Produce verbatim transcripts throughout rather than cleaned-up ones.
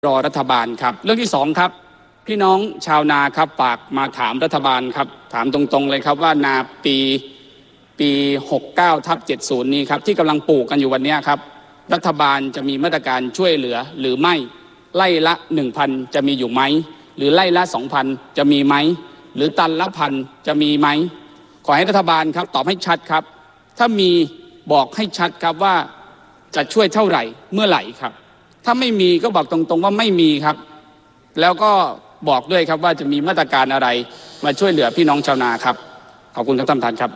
รอรัฐบาลครับเรื่องที่สองครับพี่น้องชาวนาครับฝากมาถามรัฐบาลครับถามตรงๆเลยครับว่านาปีปีหกสิบเก้าทับเจ็ดสิบนี้ครับที่กำลังปลูกกันอยู่วันนี้ครับรัฐบาลจะมีมาตรการช่วยเหลือหรือไม่ไล่ละ หนึ่งพัน จะมีอยู่ไหมหรือไล่ละ สองพัน จะมีไหมหรือตันละพันจะมีไหมขอให้รัฐบาลครับตอบให้ชัดครับถ้ามีบอกให้ชัดครับว่าจะช่วยเท่าไหร่เมื่อไหร่ครับถ้าไม่มีก็บอกตรงๆว่าไม่มีครับแล้วก็บอกด้วยครับว่าจะมีมาตรการอะไรมาช่วยเหลือพี่น้องชาวนาครับขอบคุณครับท่านประธานครับ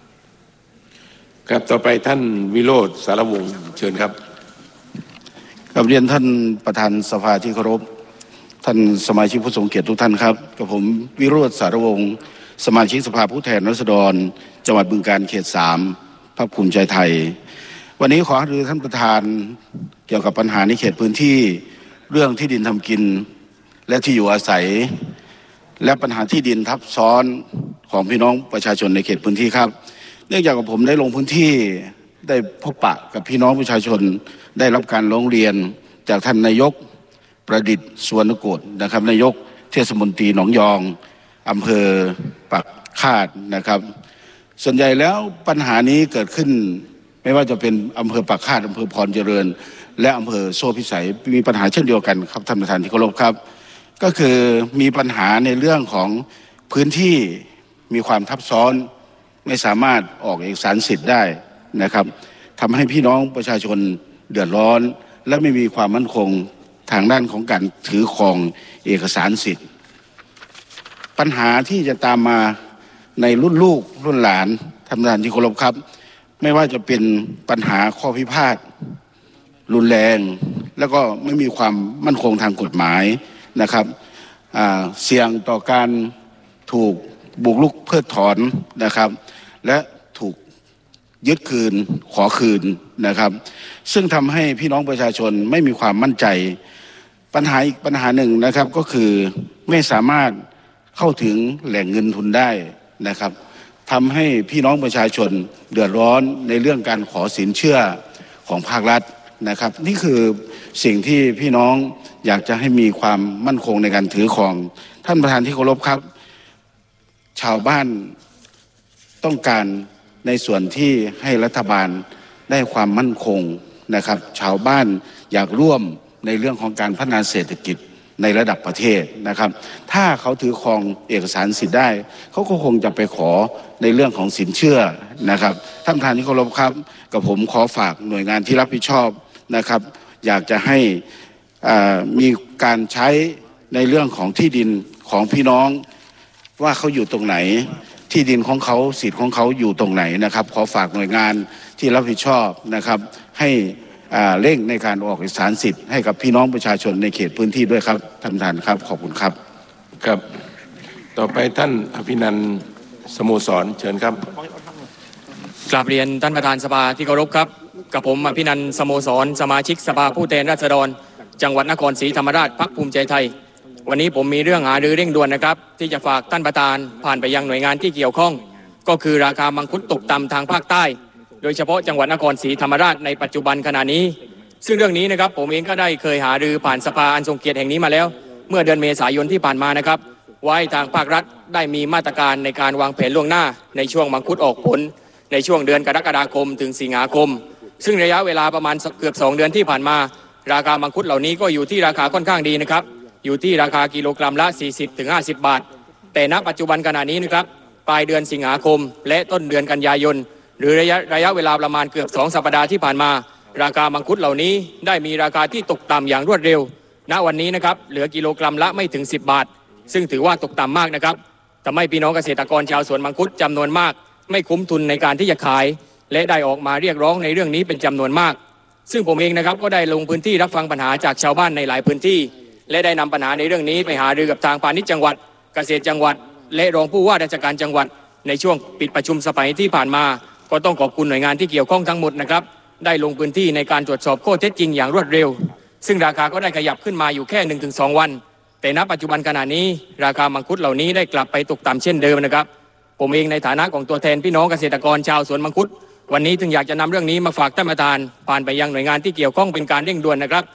ครับต่อไปท่านวิโรจน์สารวงศ์เชิญครับกับเรียนท่านประธานสภาที่เคารพท่านสมาชิกผู้ทรงเกียรติทุกท่านครับกับผมวิโรจน์สารวงศ์สมาชิกสภาผู้แทนราษฎรจังหวัดบึงกาฬเขตสามพรรคภูมิใจไทยวันนี้ขอหารือท่านประธานเกี่ยวกับปัญหาในเขตพื้นที่เรื่องที่ดินทำกินและที่อยู่อาศัยและปัญหาที่ดินทับซ้อนของพี่น้องประชาชนในเขตพื้นที่ครับเนื่องจากผมได้ลงพื้นที่ได้พบปะกับพี่น้องประชาชนได้รับการร้องเรียนจากท่านนายกประดิษฐ์สุวรรณกุฎนะครับนายกเทศมนตรีหนองยองอำเภอปักคาดนะครับส่วนใหญ่แล้วปัญหานี้เกิดขึ้นไม่ว่าจะเป็นอำเภอปากคาดอำเภอพรเจริญและอำเภอโซ่พิสัยมีปัญหาเช่นเดียวกันครับท่านประธานที่เคารพครับก็คือมีปัญหาในเรื่องของพื้นที่มีความทับซ้อนไม่สามารถออกเอกสารสิทธิ์ได้นะครับทำให้พี่น้องประชาชนเดือดร้อนและไม่มีความมั่นคงทางด้านของการถือครองเอกสารสิทธิ์ปัญหาที่จะตามมาในรุ่นลูกรุ่นหลานท่านประธานที่เคารพครับไม่ว่าจะเป็นปัญหาข้อพิพาทรุนแรงแล้วก็ไม่มีความมั่นคงทางกฎหมายนะครับเสี่ยงต่อการถูกบุกรุกเพิกถอนนะครับและถูกยึดคืนขอคืนนะครับซึ่งทำให้พี่น้องประชาชนไม่มีความมั่นใจปัญหาอีกปัญหาหนึ่งนะครับก็คือไม่สามารถเข้าถึงแหล่งเงินทุนได้นะครับทำให้พี่น้องประชาชนเดือดร้อนในเรื่องการขอสินเชื่อของภาครัฐนะครับนี่คือสิ่งที่พี่น้องอยากจะให้มีความมั่นคงในการถือครองท่านประธานที่เคารพครับชาวบ้านต้องการในส่วนที่ให้รัฐบาลได้ความมั่นคงนะครับชาวบ้านอยากร่วมในเรื่องของการพัฒนาเศรษฐกิจในระดับประเทศนะครับถ้าเขาถือครองเอกสารสิทธิ์ได้เขาก็คงจะไปขอในเรื่องของสินเชื่อนะครับท่านประธานที่เคารพครับกับผมขอฝากหน่วยงานที่รับผิดชอบนะครับอยากจะให้มีการใช้ในเรื่องของที่ดินของพี่น้องว่าเขาอยู่ตรงไหนที่ดินของเขาสิทธิ์ของเขาอยู่ตรงไหนนะครับขอฝากหน่วยงานที่รับผิดชอบนะครับให้เร่งในการออกเอกสารสิทธิ์ให้กับพี่น้องประชาชนในเขตพื้นที่ด้วยครับท่านประธานครับขอบคุณครับครับต่อไปท่านอภินันท์สโมสรเชิญครับกราบเรียนท่านประธานสภาที่เคารพครับกับผมอภินันท์สโมสรสมาชิกสภาผู้แทนราษฎรจังหวัดนครศรีธรรมราชพรรคภูมิใจไทยวันนี้ผมมีเรื่องหารือเร่งด่วนนะครับที่จะฝากท่านประธานผ่านไปยังหน่วยงานที่เกี่ยวข้องก็คือราคามังคุดตกต่ำทางภาคใต้โดยเฉพาะจังหวัดนครศรีธรรมราชในปัจจุบันขณะนี้ซึ่งเรื่องนี้นะครับผมเองก็ได้เคยหารือผ่านสภาอันทรงเกียรติแห่งนี้มาแล้วเมื่อเดือนเมษายนที่ผ่านมานะครับไว้ทางภาครัฐได้มีมาตรการในการวางแผนล่วงหน้าในช่วงมังคุดออกผลในช่วงเดือนกรกฎาคมถึงสิงหาคมซึ่งระยะเวลาประมาณเกือบสองเดือนที่ผ่านมาราคามังคุดเหล่านี้ก็อยู่ที่ราคาค่อนข้างดีนะครับอยู่ที่ราคากิโลกรัมละ สี่สิบถึงห้าสิบ บาทแต่ณปัจจุบันขณะนี้นะครับปลายเดือนสิงหาคมและต้นเดือนกันยายนหรือระยะระยะเวลาประมาณเกือบสองสัปดาห์ที่ผ่านมาราคามังคุดเหล่านี้ได้มีราคาที่ตกต่ำอย่างรวดเร็วณวันนี้นะครับเหลือกิโลกรัมละไม่ถึงสิบบาทซึ่งถือว่าตกต่ำมากนะครับทำให้พี่น้องเกษตรกรชาวสวนมังคุดจำนวนมากไม่คุ้มทุนในการที่จะขายและได้ออกมาเรียกร้องในเรื่องนี้เป็นจำนวนมากซึ่งผมเองนะครับก็ได้ลงพื้นที่รับฟังปัญหาจากชาวบ้านในหลายพื้นที่และได้นำปัญหาในเรื่องนี้ไปหารือกับทางพาณิชย์จังหวัดเกษตรจังหวัดและรองผู้ว่าราชการจังหวัดในช่วงปิดประชุมสภาที่ผ่านมาก็ต้องขอบคุณหน่วยงานที่เกี่ยวข้องทั้งหมดนะครับได้ลงพื้นที่ในการตรวจสอบข้อเท็จจริงอย่างรวดเร็วซึ่งราคาก็ได้ขยับขึ้นมาอยู่แค่ หนึ่งถึงสอง วันแต่ณปัจจุบันขณะนี้ราคามังคุดเหล่านี้ได้กลับไปตกต่ำเช่นเดิมนะครับผมเองในฐานะของตัวแทนพี่น้องเกษตรกรชาวสวนมังคุดวันนี้จึงอยากจะนำเรื่องนี้มาฝากท่านประธานผ่านไปยังหน่วยงานที่เกี่ยวข้องเป็นการเร่งด่วนนะครับ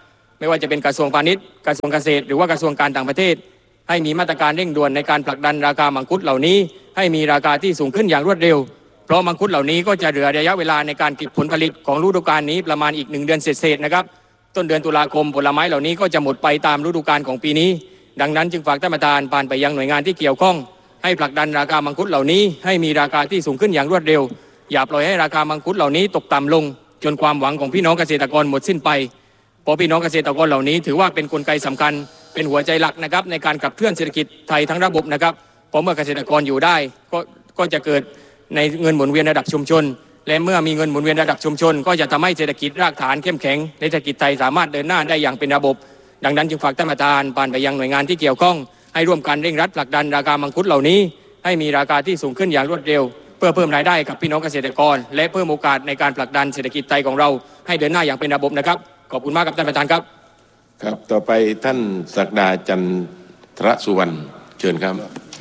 ไม่ว่าจะเป็นกระทรวงพาณิชย์กระทรวงเกษตรหรือว่ากระทรวงการต่างประเทศให้มีมาตรการเร่งด่วนในการผลักดันราคามังคุดเหล่านี้ให้มีราคาที่สูงขึ้นอย่างรวดเร็วเพราะมังคุดเหล่านี้ก็จะเหลือระยะเวลาในการเก็บผลผลิตของฤดูกาลนี้ประมาณอีกหนึ่งเดือนเศษๆนะครับต้นเดือนตุลาคมผลไม้เหล่านี้ก็จะหมดไปตามฤดูกาลของปีนี้ดังนั้นจึงฝากท่านประธานผ่านไปยังหน่วยงานที่เกี่ยวข้องให้ผลักดันราคามังคุดเหล่านี้ให้มีราคาที่สูงขึ้นอย่างรวดเร็วอย่าปล่อยให้ราคามังคุดเหล่านี้ตกต่ำลงจนความหวังของพี่น้องเกษตรกรหมดสิ้นไปเพราะพี่น้องเกษตรกรเหล่านี้ถือว่าเป็นกลไกสำคัญเป็นหัวใจหลักนะครับในการขับเคลื่อนเศรษฐกิจไทยทั้งระบบนะครับเพราะเมื่อเกษตรกรอยู่ได้ก็ก็จะเกิดในเงินหมุนเวียนระดับชุมชนและเมื่อมีเงินหมุนเวียนระดับชุมชนก็จะทำให้เศรษฐกิจรากฐานเข้มแข็งเศรษฐกิจไทยสามารถเดินหน้าได้อย่างเป็นระบบดังนั้นจึงฝากท่านประธานผ่านไปยังหน่วยงานที่เกี่ยวข้องให้ร่วมกันเร่งรัดผลักดันราคามังคุดเหล่านี้ให้มีราคาที่สูงขึ้นอย่างรวดเร็วเพื่อเพิ่มรายได้กับพี่น้องเกษตรกรและเพิ่มโอกาสในการผลักดันเศรษฐกิจไทยของเราให้เดินหน้าอย่างเป็นระบบนะครับขอบคุณมากครับท่านประธานครับครับต่อไปท่านศักดาจันทรสุวรรณเชิญครับ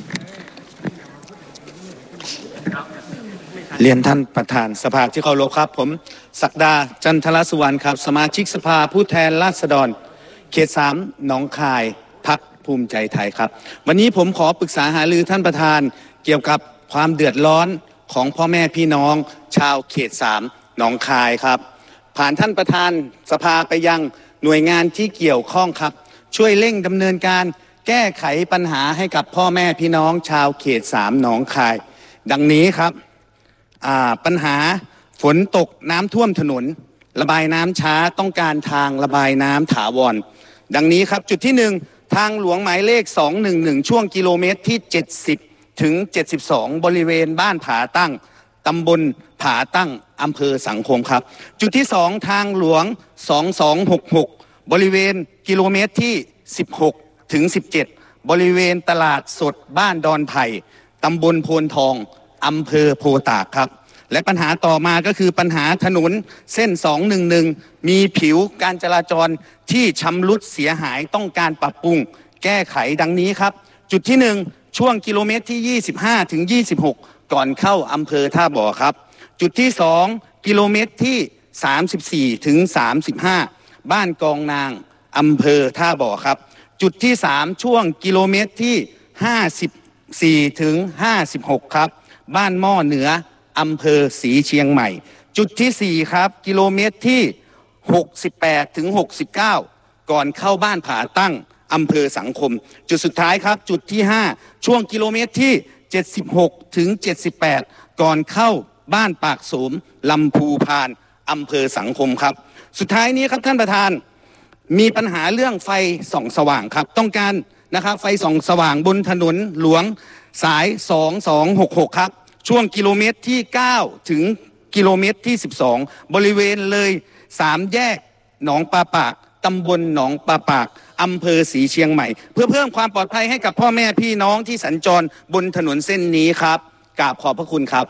เรียนท่านประธานสภาที่เคารพครับผมศักดาจันทรสุวรรณครับสมาชิกสภาผู้แทนราษฎรเขตสามหนองคายพรรคภูมิใจไทยครับวันนี้ผมขอปรึกษาหารือท่านประธานเกี่ยวกับความเดือดร้อนของพ่อแม่พี่น้องชาวเขตสามหนองคายครับผ่านท่านประธานสภาไปยังหน่วยงานที่เกี่ยวข้องครับช่วยเร่งดำเนินการแก้ไขปัญหาให้กับพ่อแม่พี่น้องชาวเขตสามหนองคายดังนี้ครับปัญหาฝนตกน้ำท่วมถนนระบายน้ำช้าต้องการทางระบายน้ำถาวรดังนี้ครับจุดที่หนึ่งทางหลวงหมายเลขสองหนึ่งหนึ่งช่วงกิโลเมตรที่เจ็ดสิบถึงเจ็ดสิบสองบริเวณบ้านผาตั้งตำบลผาตั้งอำเภอสังคมครับจุดที่สองทางหลวงสองสองหกหกบริเวณกิโลเมตรที่สิบหกถึงสิบเจ็ดบริเวณตลาดสดบ้านดอนไผ่ตำบลโพนทองอำเภอโพตากครับและปัญหาต่อมาก็คือปัญหาถนนเส้นสองหนึ่งหนึ่งมีผิวการจราจรที่ชำรุดเสียหายต้องการปรับปรุงแก้ไขดังนี้ครับจุดที่หนึ่งช่วงกิโลเมตรที่ยี่สิบห้าถึงยี่สิบหกก่อนเข้าอำเภอท่าบ่อครับจุดที่สองกิโลเมตรที่สามสิบสี่ถึงสามสิบห้าบ้านกองนางอำเภอท่าบ่อครับจุดที่สามช่วงกิโลเมตรที่ห้าสิบสี่ถึงห้าสิบหกครับบ้านหม้อเหนืออำเภอศรีเชียงใหม่จุดที่สี่ครับกิโลเมตรที่หกสิบแปดถึงหกสิบเก้าก่อนเข้าบ้านผาตั้งอำเภอสังคมจุดสุดท้ายครับจุดที่ห้าช่วงกิโลเมตรที่เจ็ดสิบหกถึงเจ็ดสิบแปดก่อนเข้าบ้านปากโสมลำพูพานอำเภอสังคมครับสุดท้ายนี้ครับท่านประธานมีปัญหาเรื่องไฟส่องสว่างครับต้องการนะครับไฟส่องสว่างบนถนนหลวงสายสองสองหกหกครับช่วงกิโลเมตรที่เก้าถึงกิโลเมตรที่สิบสองบริเวณเลยสามแยกหนองปลาปากตำบลหนองปลาปากอำเภอศรีเชียงใหม่เพื่อเพิ่มความปลอดภัยให้กับพ่อแม่พี่น้องที่สัญจรบนถนนเส้นนี้ครับกราบขอบพระคุณครับ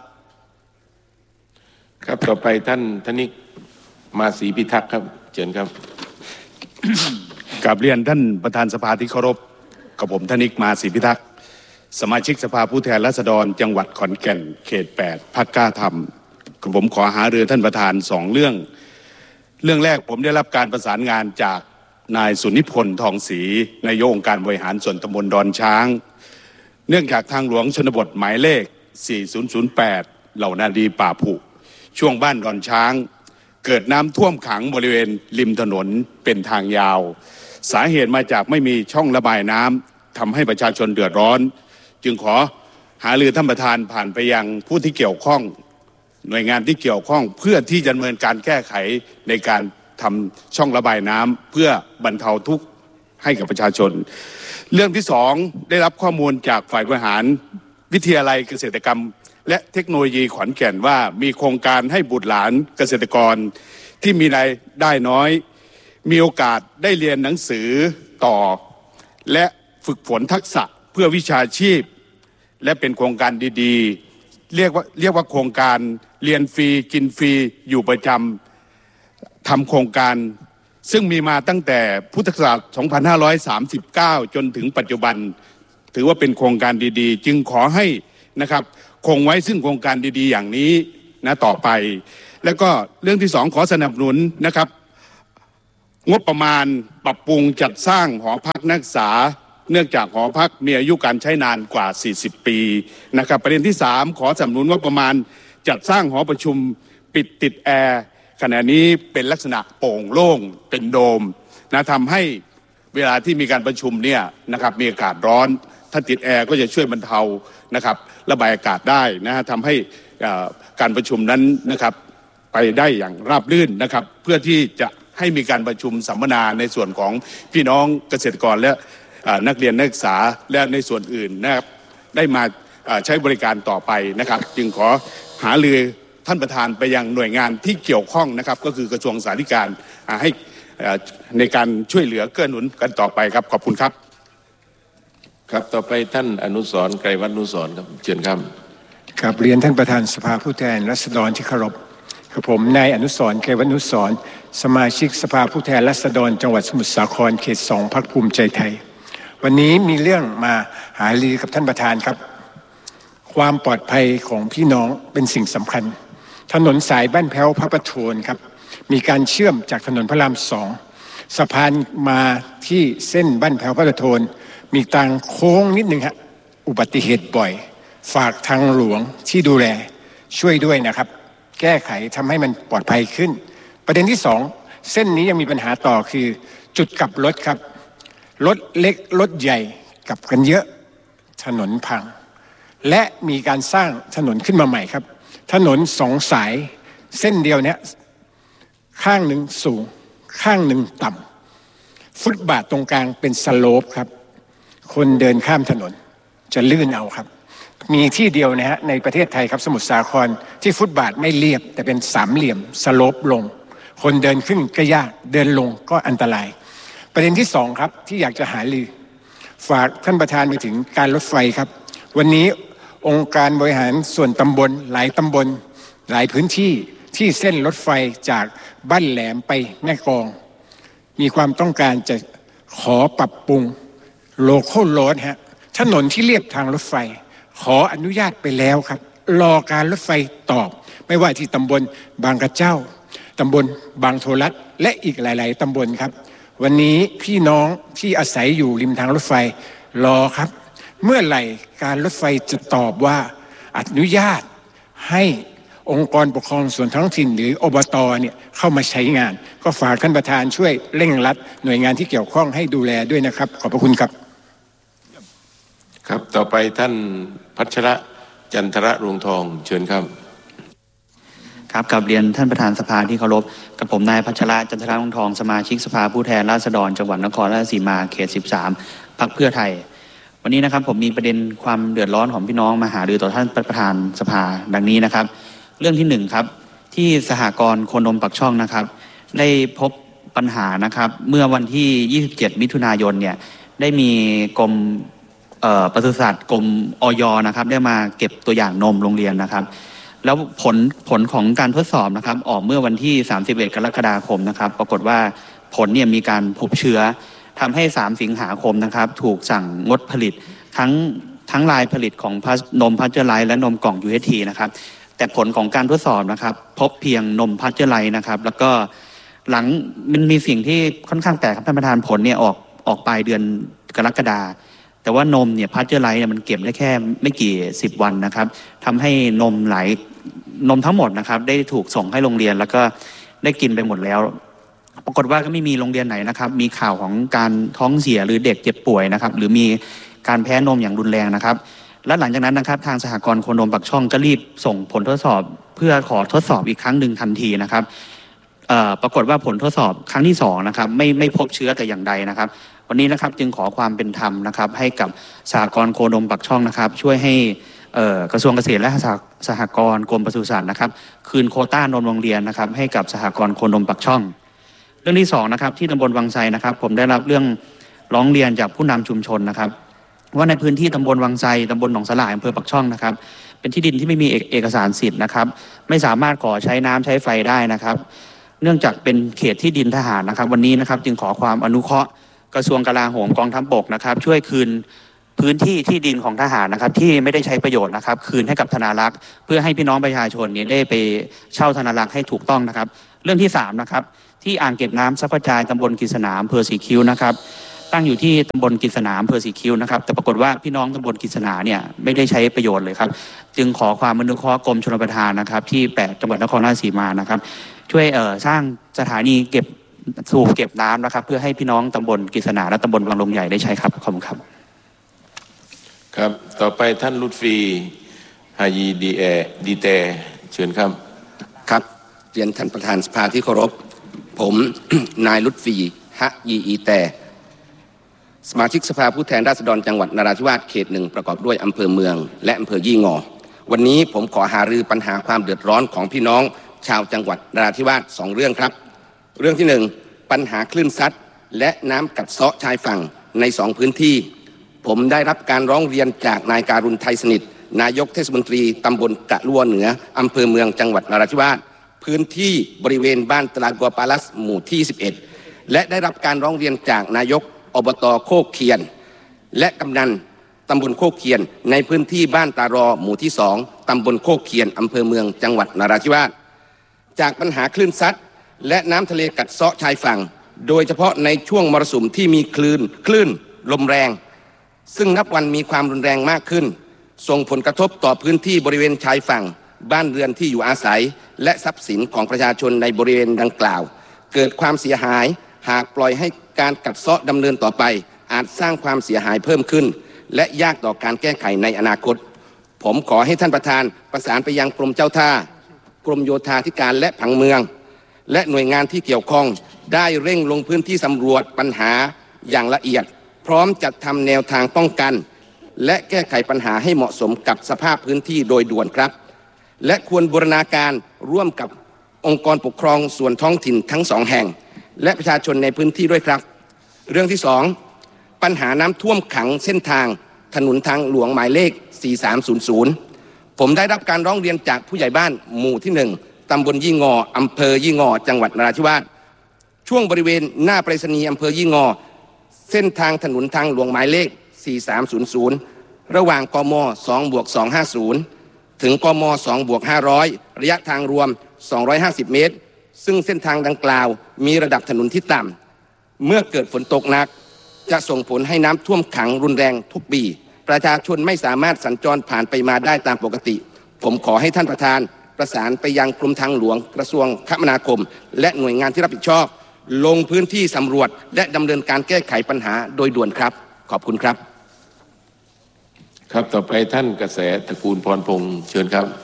ครับต่อไปท่านธนิกมาศรีพิทักษ์ครับเชิญครับกราบเรียนท่านประธานสภาที่เคารพกับผมธนิกมาศรีพิทักษ์สมาชิกสภาผู้แทนราษฎรจังหวัดขอนแก่นเขตแปดพรรคกล้าธรรมกับผมขอหารือท่านประธานสองเรื่องเรื่องแรกผมได้รับการประสานงานจากนายสุนิพนธ์ทองศรีนายกองค์การบริหารส่วนตำบลดอนช้างเนื่องจากทางหลวงชนบทหมายเลขสี่ศูนย์ศูนย์แปดเหล่านาดีป่าผุช่วงบ้านดอนช้างเกิดน้ำท่วมขังบริเวณริมถนนเป็นทางยาวสาเหตุมาจากไม่มีช่องระบายน้ำทำให้ประชาชนเดือดร้อนจึงขอหารือท่านประธานผ่านไปยังผู้ที่เกี่ยวข้องหน่วยงานที่เกี่ยวข้องเพื่อที่จะดำเนินการแก้ไขในการทำช่องระบายน้ำเพื่อบรรเทาทุกข์ให้กับประชาชนเรื่องที่สองได้รับข้อมูลจากฝ่ายบริหารวิทยาลัยเกษตรกรรมและเทคโนโลยีขอนแก่นว่ามีโครงการให้บุตรหลานเกษตรกรที่มีรายได้น้อยมีโอกาสได้เรียนหนังสือต่อและฝึกฝนทักษะเพื่อวิชาชีพและเป็นโครงการดีๆเรียกว่าเรียกว่าโครงการเรียนฟรีกินฟรีอยู่ประจำทำโครงการซึ่งมีมาตั้งแต่พุทธศักราชสองพันห้าร้อยสามสิบเก้าจนถึงปัจจุบันถือว่าเป็นโครงการดีๆจึงขอให้นะครับคงไว้ซึ่งโครงการดีๆอย่างนี้นะต่อไปแล้วก็เรื่องที่สองขอสนับสนุนนะครับงบประมาณปรับปรุงจัดสร้างหอพักนักศึกษาเนื่องจากหอพักมีอายุการใช้นานกว่าสี่สิบปีนะครับประเด็นที่สามขอสนับสนุนงบประมาณจัดสร้างหอประชุมปิดติดแอร์ขณะนี้เป็นลักษณะโปร่งโล่งเป็นโดมนะทำให้เวลาที่มีการประชุมเนี่ยนะครับมีอากาศร้อนถ้าติดแอร์ก็จะช่วยบรรเทานะครับระบายอากาศได้นะฮะทำให้การประชุมนั้นนะครับไปได้อย่างราบรื่นนะครับเพื่อที่จะให้มีการประชุมสัมมนาในส่วนของพี่น้องเกษตรกรและนักเรียนนักศึกษาและในส่วนอื่นนะครับได้มาใช้บริการต่อไปนะครับจึงขอหารือท่านประธานไปยังหน่วยงานที่เกี่ยวข้องนะครับก็คือกระทรวงสาธารณสุขให้ในการช่วยเหลือเกื้อหนุนกันต่อไปครับขอบคุณครับครับต่อไปท่านอนุสรณ์ไกรวัฒนุสรณ์ครับเชิญครับครับเรียนท่านประธานสภาผู้แทนราษฎรที่เคารพกับผมนายอนุสรณ์ไกรวัฒนุสรณ์สมาชิกสภาผู้แทนราษฎรจังหวัดสมุทรสาครเขตสองพรรคภูมิใจไทยวันนี้มีเรื่องมาหารือกับท่านประธานครับความปลอดภัยของพี่น้องเป็นสิ่งสำคัญถนนสายบ้านแพ้วพระประโทนครับมีการเชื่อมจากถนนพระรามสองสะพานมาที่เส้นบ้านแพ้วพระประโทนมีทางโค้งนิดหนึ่งฮะอุบัติเหตุบ่อยฝากทางหลวงที่ดูแลช่วยด้วยนะครับแก้ไขทำให้มันปลอดภัยขึ้นประเด็นที่สองเส้นนี้ยังมีปัญหาต่อคือจุดกลับรถครับรถเล็กรถใหญ่กลับกันเยอะถนนพังและมีการสร้างถนนขึ้นมาใหม่ครับถนนสองสายเส้นเดียวเนี้ยข้างหนึ่งสูงข้างหนึ่งต่ำฟุตบาทตรงกลางเป็นสโลปครับคนเดินข้ามถนนจะลื่นเอาครับมีที่เดียวนะฮะในประเทศไทยครับสมุทรสาครที่ฟุตบาทไม่เรียบแต่เป็นสามเหลี่ยมสโลปลงคนเดินขึ้นก็ยากเดินลงก็อันตรายประเด็นที่สองครับที่อยากจะหารือฝากท่านประธานไปถึงการรถไฟครับวันนี้องค์การบริหารส่วนตำบลหลายตำบลหลายพื้นที่ที่เส้นรถไฟจากบ้านแหลมไปแม่กลองมีความต้องการจะขอปรับปรุงโลคอลโรดฮะถนนที่เลียบทางรถไฟขออนุญาตไปแล้วครับรอการรถไฟตอบไม่ว่าที่ตำบลบางกระเจ้าตำบลบางโทรัฐและอีกหลายๆตำบลครับวันนี้พี่น้องที่อาศัยอยู่ริมทางรถไฟรอครับเมื่อไหร่การรถไฟจะตอบว่าอนุญาตให้องค์กรปกครองส่วนท้องถิ่นหรืออบตเนี่ยเข้ามาใช้งานก็ฝากท่านประธานช่วยเร่งรัดหน่วยงานที่เกี่ยวข้องให้ดูแลด้วยนะครับขอบพระคุณครับครับต่อไปท่านพัชระจันทระรวงทองเชิญครับครับกับเรียนท่านประธานสภาที่เคารพกับผมนายพัชระจันทระรวงทองสมาชิกสภาผู้แทนราษฎรจังหวัดนครราชสีมาเขตสิบสามพรรคเพื่อไทยวันนี้นะครับผมมีประเด็นความเดือดร้อนของพี่น้องมาหารือต่อท่านประธานสภาดังนี้นะครับเรื่องที่หนึ่งครับที่สหกรณ์โคนมปักช่องนะครับได้พบปัญหานะครับเมื่อวันที่ยี่สิบเจ็ดมิถุนายนเนี่ยได้มีกรมปศุสัตว์กรมอย.นะครับได้มาเก็บตัวอย่างนมโรงเรียนนะครับแล้วผลผลของการทดสอบนะครับออกเมื่อวันที่สามสิบเอ็ดกรกฎาคมนะครับปรากฏว่าผลเนี่ยมีการพบเชื้อทำให้สามสิงหาคมนะครับถูกสั่งงดผลิตทั้งทั้งลายผลิตของนมพัชเจอร์ไลท์และนมกล่อง ยู เอช ที นะครับแต่ผลของการทดสอบนะครับพบเพียงนมพัชเจอร์ไลท์นะครับแล้วก็หลังมันมีสิ่งที่ค่อนข้างแปลกครับท่านประธานผลเนี่ยออกออกปลายเดือนกรกฎาคมแต่ว่านมเนี่ยพัชเจอร์ไลท์เนี่ยมันเก็บได้แค่ไม่กี่สิบวันนะครับทำให้นมหลายนมทั้งหมดนะครับได้ถูกส่งให้โรงเรียนแล้วก็ได้กินไปหมดแล้วปรากฏว่าก็ไม่มีโรงเรียนไหนนะครับมีข่าวของการท้องเสียหรือเด็กเจ็บป่วยนะครับหรือมีการแพ้นมอย่างรุนแรงนะครับและหลังจากนั้นนะครับทางสหกรณ์โคนมปักช่องก็รีบส่งผลทดสอบเพื่อขอทดสอบอีกครั้งหนึ่งทันทีนะครับปรากฏว่าผลทดสอบครั้งที่สองนะครับไม่ไม่พบเชื้อแต่อย่างใดนะครับวันนี้นะครับจึงขอความเป็นธรรมนะครับให้กับสหกรณ์โคนมปักช่องนะครับช่วยให้กระทรวงเกษตรและสหกรณ์กรมปศุสัตว์นะครับคืนโควต้านมโรงเรียนนะครับให้กับสหกรณ์โคนมปักช่องเรื่องที่สองนะครับที่ตำบลวังไซนะครับผมได้รับเรื่องร้องเรียนจากผู้นำชุมชนนะครับว่าในพื้นที่ตำบลวังไซตำบลหนองสลายอำเภอปักช่องนะครับเป็นที่ดินที่ไม่มีเอกสารสิทธิ์นะครับไม่สามารถขอใช้น้ำใช้ไฟได้นะครับเนื่องจากเป็นเขตที่ดินทหารนะครับวันนี้นะครับจึงขอความอนุเคราะห์กระทรวงกลาโหมกองทัพบกนะครับช่วยคืนพื้นที่ที่ดินของทหารนะครับที่ไม่ได้ใช้ประโยชน์นะครับคืนให้กับธนารักษ์เพื่อให้พี่น้องประชาชนนี้ได้ไปเช่าธนารักษ์ให้ถูกต้องนะครับเรื่องที่สามนะครับที่อ่างเก็บน้ำทรัพย์กระจายตำบลกฤษณาอำเภอสีคิ้วนะครับตั้งอยู่ที่ตำบลกฤษณาอำเภอสีคิ้วนะครับแต่ปรากฏว่าพี่น้องตำบลกฤษณาเนี่ยไม่ได้ใช้ประโยชน์เลยครับจึงขอความอนุเคราะห์กรมชลประทานนะครับที่แปดจังหวัดนครราชสีมานะครับช่วยเอ่อสร้างสถานีเก็บสูบเก็บน้ำนะครับเพื่อให้พี่น้องตำบลกฤษณาและตำบลวังลงใหญ่ได้ใช้ครับขอบคุณครับครับต่อไปท่านลุตฟีฮายีดีเอดีเตเชิญครับครับเรียนท่านประธานสภาที่เคารพผม นายลุตฟีฮะยีอีแต่สมาชิกสภาผู้แทนราษฎรจังหวัดนราธิวาสเขตหนึ่งประกอบด้วยอำเภอเมืองและอำเภอยี่งอวันนี้ผมขอหารือปัญหาความเดือดร้อนของพี่น้องชาวจังหวัดนราธิวาสสองเรื่องครับเรื่องที่หนึ่งปัญหาคลื่นซัดและน้ำกัดเซาะชายฝั่งในสองพื้นที่ผมได้รับการร้องเรียนจากนายการุณไทยสนิทนายกเทศมนตรีตำบลกะลัวเหนืออำเภอเมืองจังหวัดนราธิวาสพื้นที่บริเวณบ้านตลาดกัวปาลัสหมู่ที่สิบเอ็ดและได้รับการร้องเรียนจากนายกอบต.โคกเคียนและกำนันตำบลโคกเคียนในพื้นที่บ้านตารอหมู่ที่สองตำบลโคกเคียนอำเภอเมืองจังหวัดนราธิวาสจากปัญหาคลื่นซัดและน้ำทะเลกัดเซาะชายฝั่งโดยเฉพาะในช่วงมรสุมที่มีคลื่นคลื่นลมแรงซึ่งนับวันมีความรุนแรงมากขึ้นส่งผลกระทบต่อพื้นที่บริเวณชายฝั่งบ้านเรือนที่อยู่อาศัยและทรัพย์สินของประชาชนในบริเวณดังกล่าวเกิดความเสียหายหากปล่อยให้การกัดเซาะดำเนินต่อไปอาจสร้างความเสียหายเพิ่มขึ้นและยากต่อการแก้ไขในอนาคตผมขอให้ท่านประธานประสานไปยังกรมเจ้าท่ากรมโยธาธิการและผังเมืองและหน่วยงานที่เกี่ยวข้องได้เร่งลงพื้นที่สำรวจปัญหาอย่างละเอียดพร้อมจัดทำแนวทางป้องกันและแก้ไขปัญหาให้เหมาะสมกับสภาพพื้นที่โดยด่วนครับและควรบูรณาการร่วมกับองค์กรปกครองส่วนท้องถิ่นทั้งสองแห่งและประชาชนในพื้นที่ด้วยครับเรื่องที่สองปัญหาน้ำท่วมขังเส้นทางถนนทางหลวงหมายเลขสี่สามศูนย์ศูนย์ผมได้รับการร้องเรียนจากผู้ใหญ่บ้านหมู่ที่หนึ่งตำบลยี่งออำเภอยี่งอจังหวัดนราธิวาสช่วงบริเวณหน้าไปรษณีย์อำเภอยี่งอเส้นทางถนนทางหลวงหมายเลขสี่สามศูนย์ศูนย์ระหว่างกมสองบวกสองห้าศูนย์ถึงกมสองบวกห้าร้อยระยะทางรวมสองร้อยห้าสิบเมตรซึ่งเส้นทางดังกล่าวมีระดับถนนที่ต่ำเมื่อเกิดฝนตกหนักจะส่งผลให้น้ำท่วมขังรุนแรงทุกปีประชาชนไม่สามารถสัญจรผ่านไปมาได้ตามปกติผมขอให้ท่านประธานประสานไปยังกรมทางหลวงกระทรวงคมนาคมและหน่วยงานที่รับผิดชอบลงพื้นที่สำรวจและดำเนินการแก้ไขปัญหาโดยด่วนครับขอบคุณครับครับต่อไปท่านกระแสตระกูลพรพงษ์เชิญครับ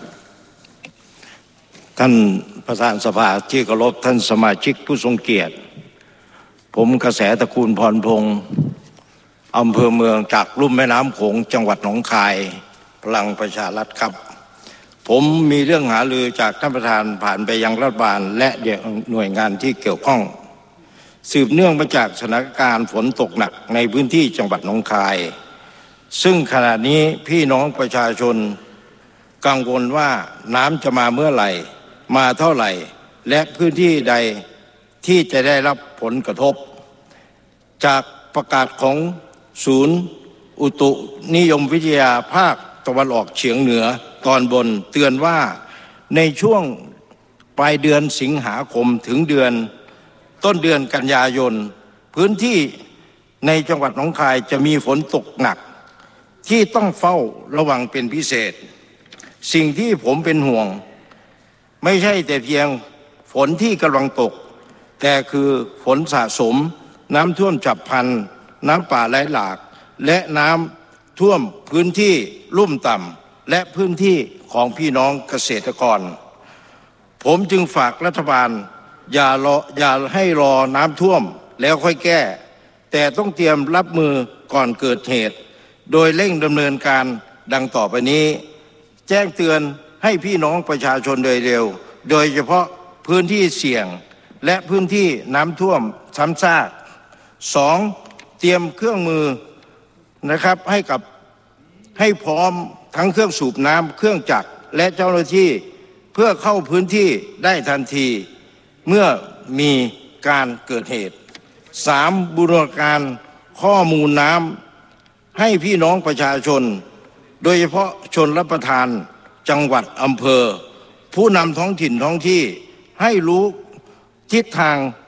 ท่านประธานสภาที่เคารพท่านสมาชิกผู้ทรงเกียรติผมกระแสตระกูลพรพงษ์อำเภอเมืองจากลุ่มแม่น้ำโขงจังหวัดหนองคายพลังประชารัฐครับผมมีเรื่องหารือจากท่านประธานผ่านไปยังรัฐบาลและหน่วยงานที่เกี่ยวข้องสืบเนื่องมาจากสถานการณ์ฝนตกหนักในพื้นที่จังหวัดหนองคายซึ่งขณะนี้พี่น้องประชาชนกังวลว่าน้ำจะมาเมื่อไหร่มาเท่าไหร่และพื้นที่ใดที่จะได้รับผลกระทบจากประกาศของศูนย์อุตุนิยมวิทยาภาคตะวันออกเฉียงเหนือตอนบนเตือนว่าในช่วงปลายเดือนสิงหาคมถึงเดือนต้นเดือนกันยายนพื้นที่ในจังหวัดหนองคายจะมีฝนตกหนักที่ต้องเฝ้าระวังเป็นพิเศษสิ่งที่ผมเป็นห่วงไม่ใช่แต่เพียงฝนที่กำลังตกแต่คือฝนสะสมน้ำท่วมฉับพลันน้ำป่าไหลหลากและน้ำท่วมพื้นที่ลุ่มต่ำและพื้นที่ของพี่น้องเกษตรกรผมจึงฝากรัฐบาลอย่ารออย่าให้รอน้ำท่วมแล้วค่อยแก้แต่ต้องเตรียมรับมือก่อนเกิดเหตุโดยเร่งดำเนินการดังต่อไปนี้แจ้งเตือนให้พี่น้องประชาชนโดยเร็วโดยเฉพาะพื้นที่เสี่ยงและพื้นที่น้ำท่วมซ้ำซากสองเตรียมเครื่องมือนะครับให้กับให้พร้อมทั้งเครื่องสูบน้ำเครื่องจักรและเจ้าหน้าที่เพื่อเข้าพื้นที่ได้ทันทีเมื่อมีการเกิดเหตุสามบูรณาการข้อมูลน้ำให้พี่น้องประชาชนโดยเฉพาะชนรับประทานจังหวัดอำเภอผู้นำท้องถิ่นท้องที่ให้รู้ทิศทาง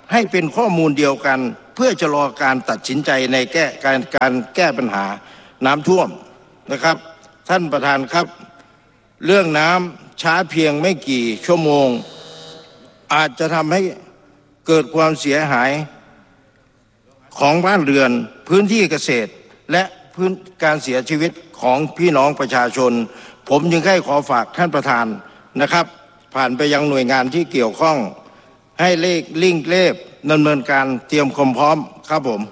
ให้เป็นข้อมูลเดียวกันเพื่อจะรอการตัดสินใจในแก้การการแก้ปัญหาน้ำท่วมนะครับท่านประธานครับเรื่องน้ำช้าเพียงไม่กี่ชั่วโมงอาจจะทำให้เกิดความเสียหายของบ้านเรือนพื้นที่เกษตรและพื้นการเสียชีวิตของพี่น้องประชาชนผมจึงให้ขอฝากท่านประธานนะครับผ่านไปยังหน่วยงานที่เกี่ยวข้องให้เลขลิงก์เลขดำเนินการเตรียมความพร้อมครับผม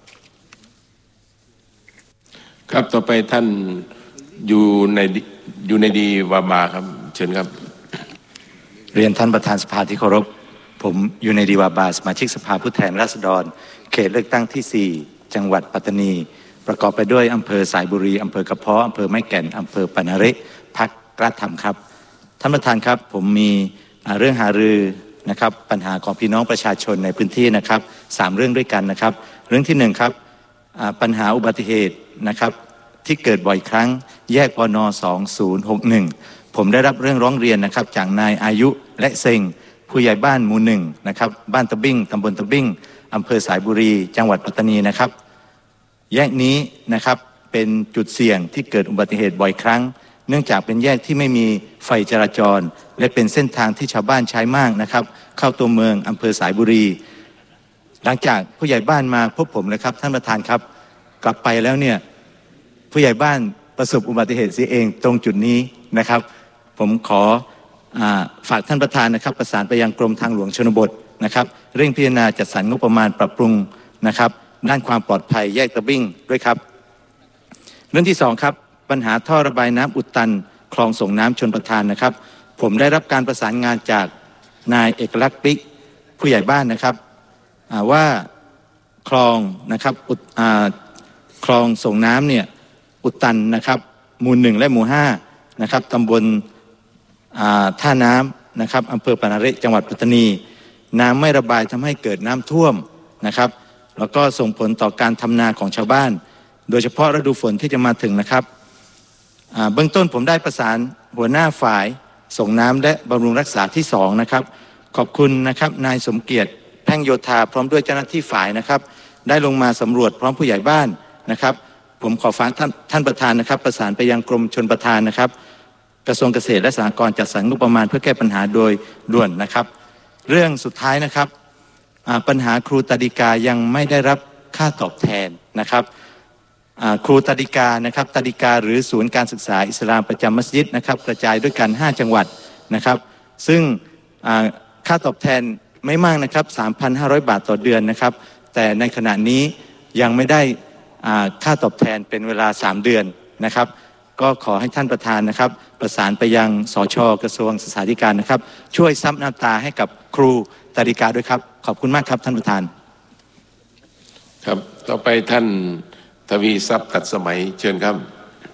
ครับต่อไปท่านอยู่ในอยู่ในดีวาบาครับเชิญครับเรียนท่านประธานสภาที่เคารพผมอยู่ในดีวาบาสมาชิกสภาผู้แทนราษฎรเขตเลือกตั้งที่สี่จังหวัดปัตตานีประกอบไปด้วยอำเภอสายบุรีอำเภอกระเพาะอำเภอไม้แก่นอำเภอปานาเระพรรคกล้าธรรมครับท่านประธานครับผมมีเรื่องหารือนะครับปัญหาของพี่น้องประชาชนในพื้นที่นะครับสามเรื่องด้วยกันนะครับเรื่องที่หนึ่งครับปัญหาอุบัติเหตุนะครับที่เกิดบ่อยครั้งแยกปนสองศูนย์หกหนึ่งผมได้รับเรื่องร้องเรียนนะครับจากนายอายุและเซงผู้ใหญ่บ้านหมู่หนึ่งนะครับบ้านตะบิ้งตำบลตะบิ้งอำเภอสายบุรีจังหวัดปัตตานีนะครับแยกนี้นะครับเป็นจุดเสี่ยงที่เกิดอุบัติเหตุบ่อยครั้งเนื่องจากเป็นแยกที่ไม่มีไฟจราจรและเป็นเส้นทางที่ชาวบ้านใช้มากนะครับเข้าตัวเมืองอำเภอสายบุรีหลังจากผู้ใหญ่บ้านมาพบผมเลยครับท่านประธานครับกลับไปแล้วเนี่ยผู้ใหญ่บ้านประสบอุบัติเหตุเสียเองตรงจุดนี้นะครับผมขออ่าฝากท่านประธานนะครับประสานไปยังกรมทางหลวงชนบทนะครับเร่งพิจารณาจัดสรรงบประมาณปรับปรุงนะครับด้านความปลอดภัยแยกตะบิ้งด้วยครับเรื่องที่สองครับปัญหาท่อระบายน้ำอุดตันคลองส่งน้ำชลประทานนะครับผมได้รับการประสานงานจากนายเอกลักษณ์ปิ๊กผู้ใหญ่บ้านนะครับว่าคลองนะครับอุดคลองส่งน้ำเนี่ยอุดตันนะครับหมู่หนึ่งและหมู่ห้านะครับตำบลท่าน้ำนะครับอำเภอปานาเระจังหวัดปัตตานีน้ำไม่ระบายทำให้เกิดน้ำท่วมนะครับแล้วก็ส่งผลต่อการทำนาของชาวบ้านโดยเฉพาะฤดูฝนที่จะมาถึงนะครับเบื้องต้นผมได้ประสานหัวหน้าฝ่ายส่งน้ำและบำรุงรักษาที่สองนะครับขอบคุณนะครับนายสมเกียรติแพ่งโยธาพร้อมด้วยเจ้าหน้าที่ฝ่ายนะครับได้ลงมาสำรวจพร้อมผู้ใหญ่บ้านนะครับผมขอฝากท่านท่านประธานนะครับประสานไปยังกรมชลประทานนะครับกระทรวงเกษตรและสหกรณ์จัดสรรงบประมาณเพื่อแก้ปัญหาโดยด่วนนะครับเรื่องสุดท้ายนะครับปัญหาครูตดิกายังไม่ได้รับค่าตอบแทนนะครับครูตดิกานะครับตดิกาหรือศูนย์การศึกษาอิสลามประจำมัสยิดนะครับกระจายด้วยกันห้าจังหวัดนะครับซึ่งค่าตอบแทนไม่มากนะครับ สามพันห้าร้อย บาทต่อเดือนนะครับแต่ในขณะนี้ยังไม่ได้ค่าตอบแทนเป็นเวลาสามเดือนนะครับก็ขอให้ท่านประธานนะครับประสานไปยังสช.กระทรวงศึกษาธิการนะครับช่วยซับน้ำตาให้กับครูตดิกาด้วยครับขอบคุณมากครับท่านประธานครับต่อไปท่านทวีทรัพย์ตัดสมัยเชิญครับ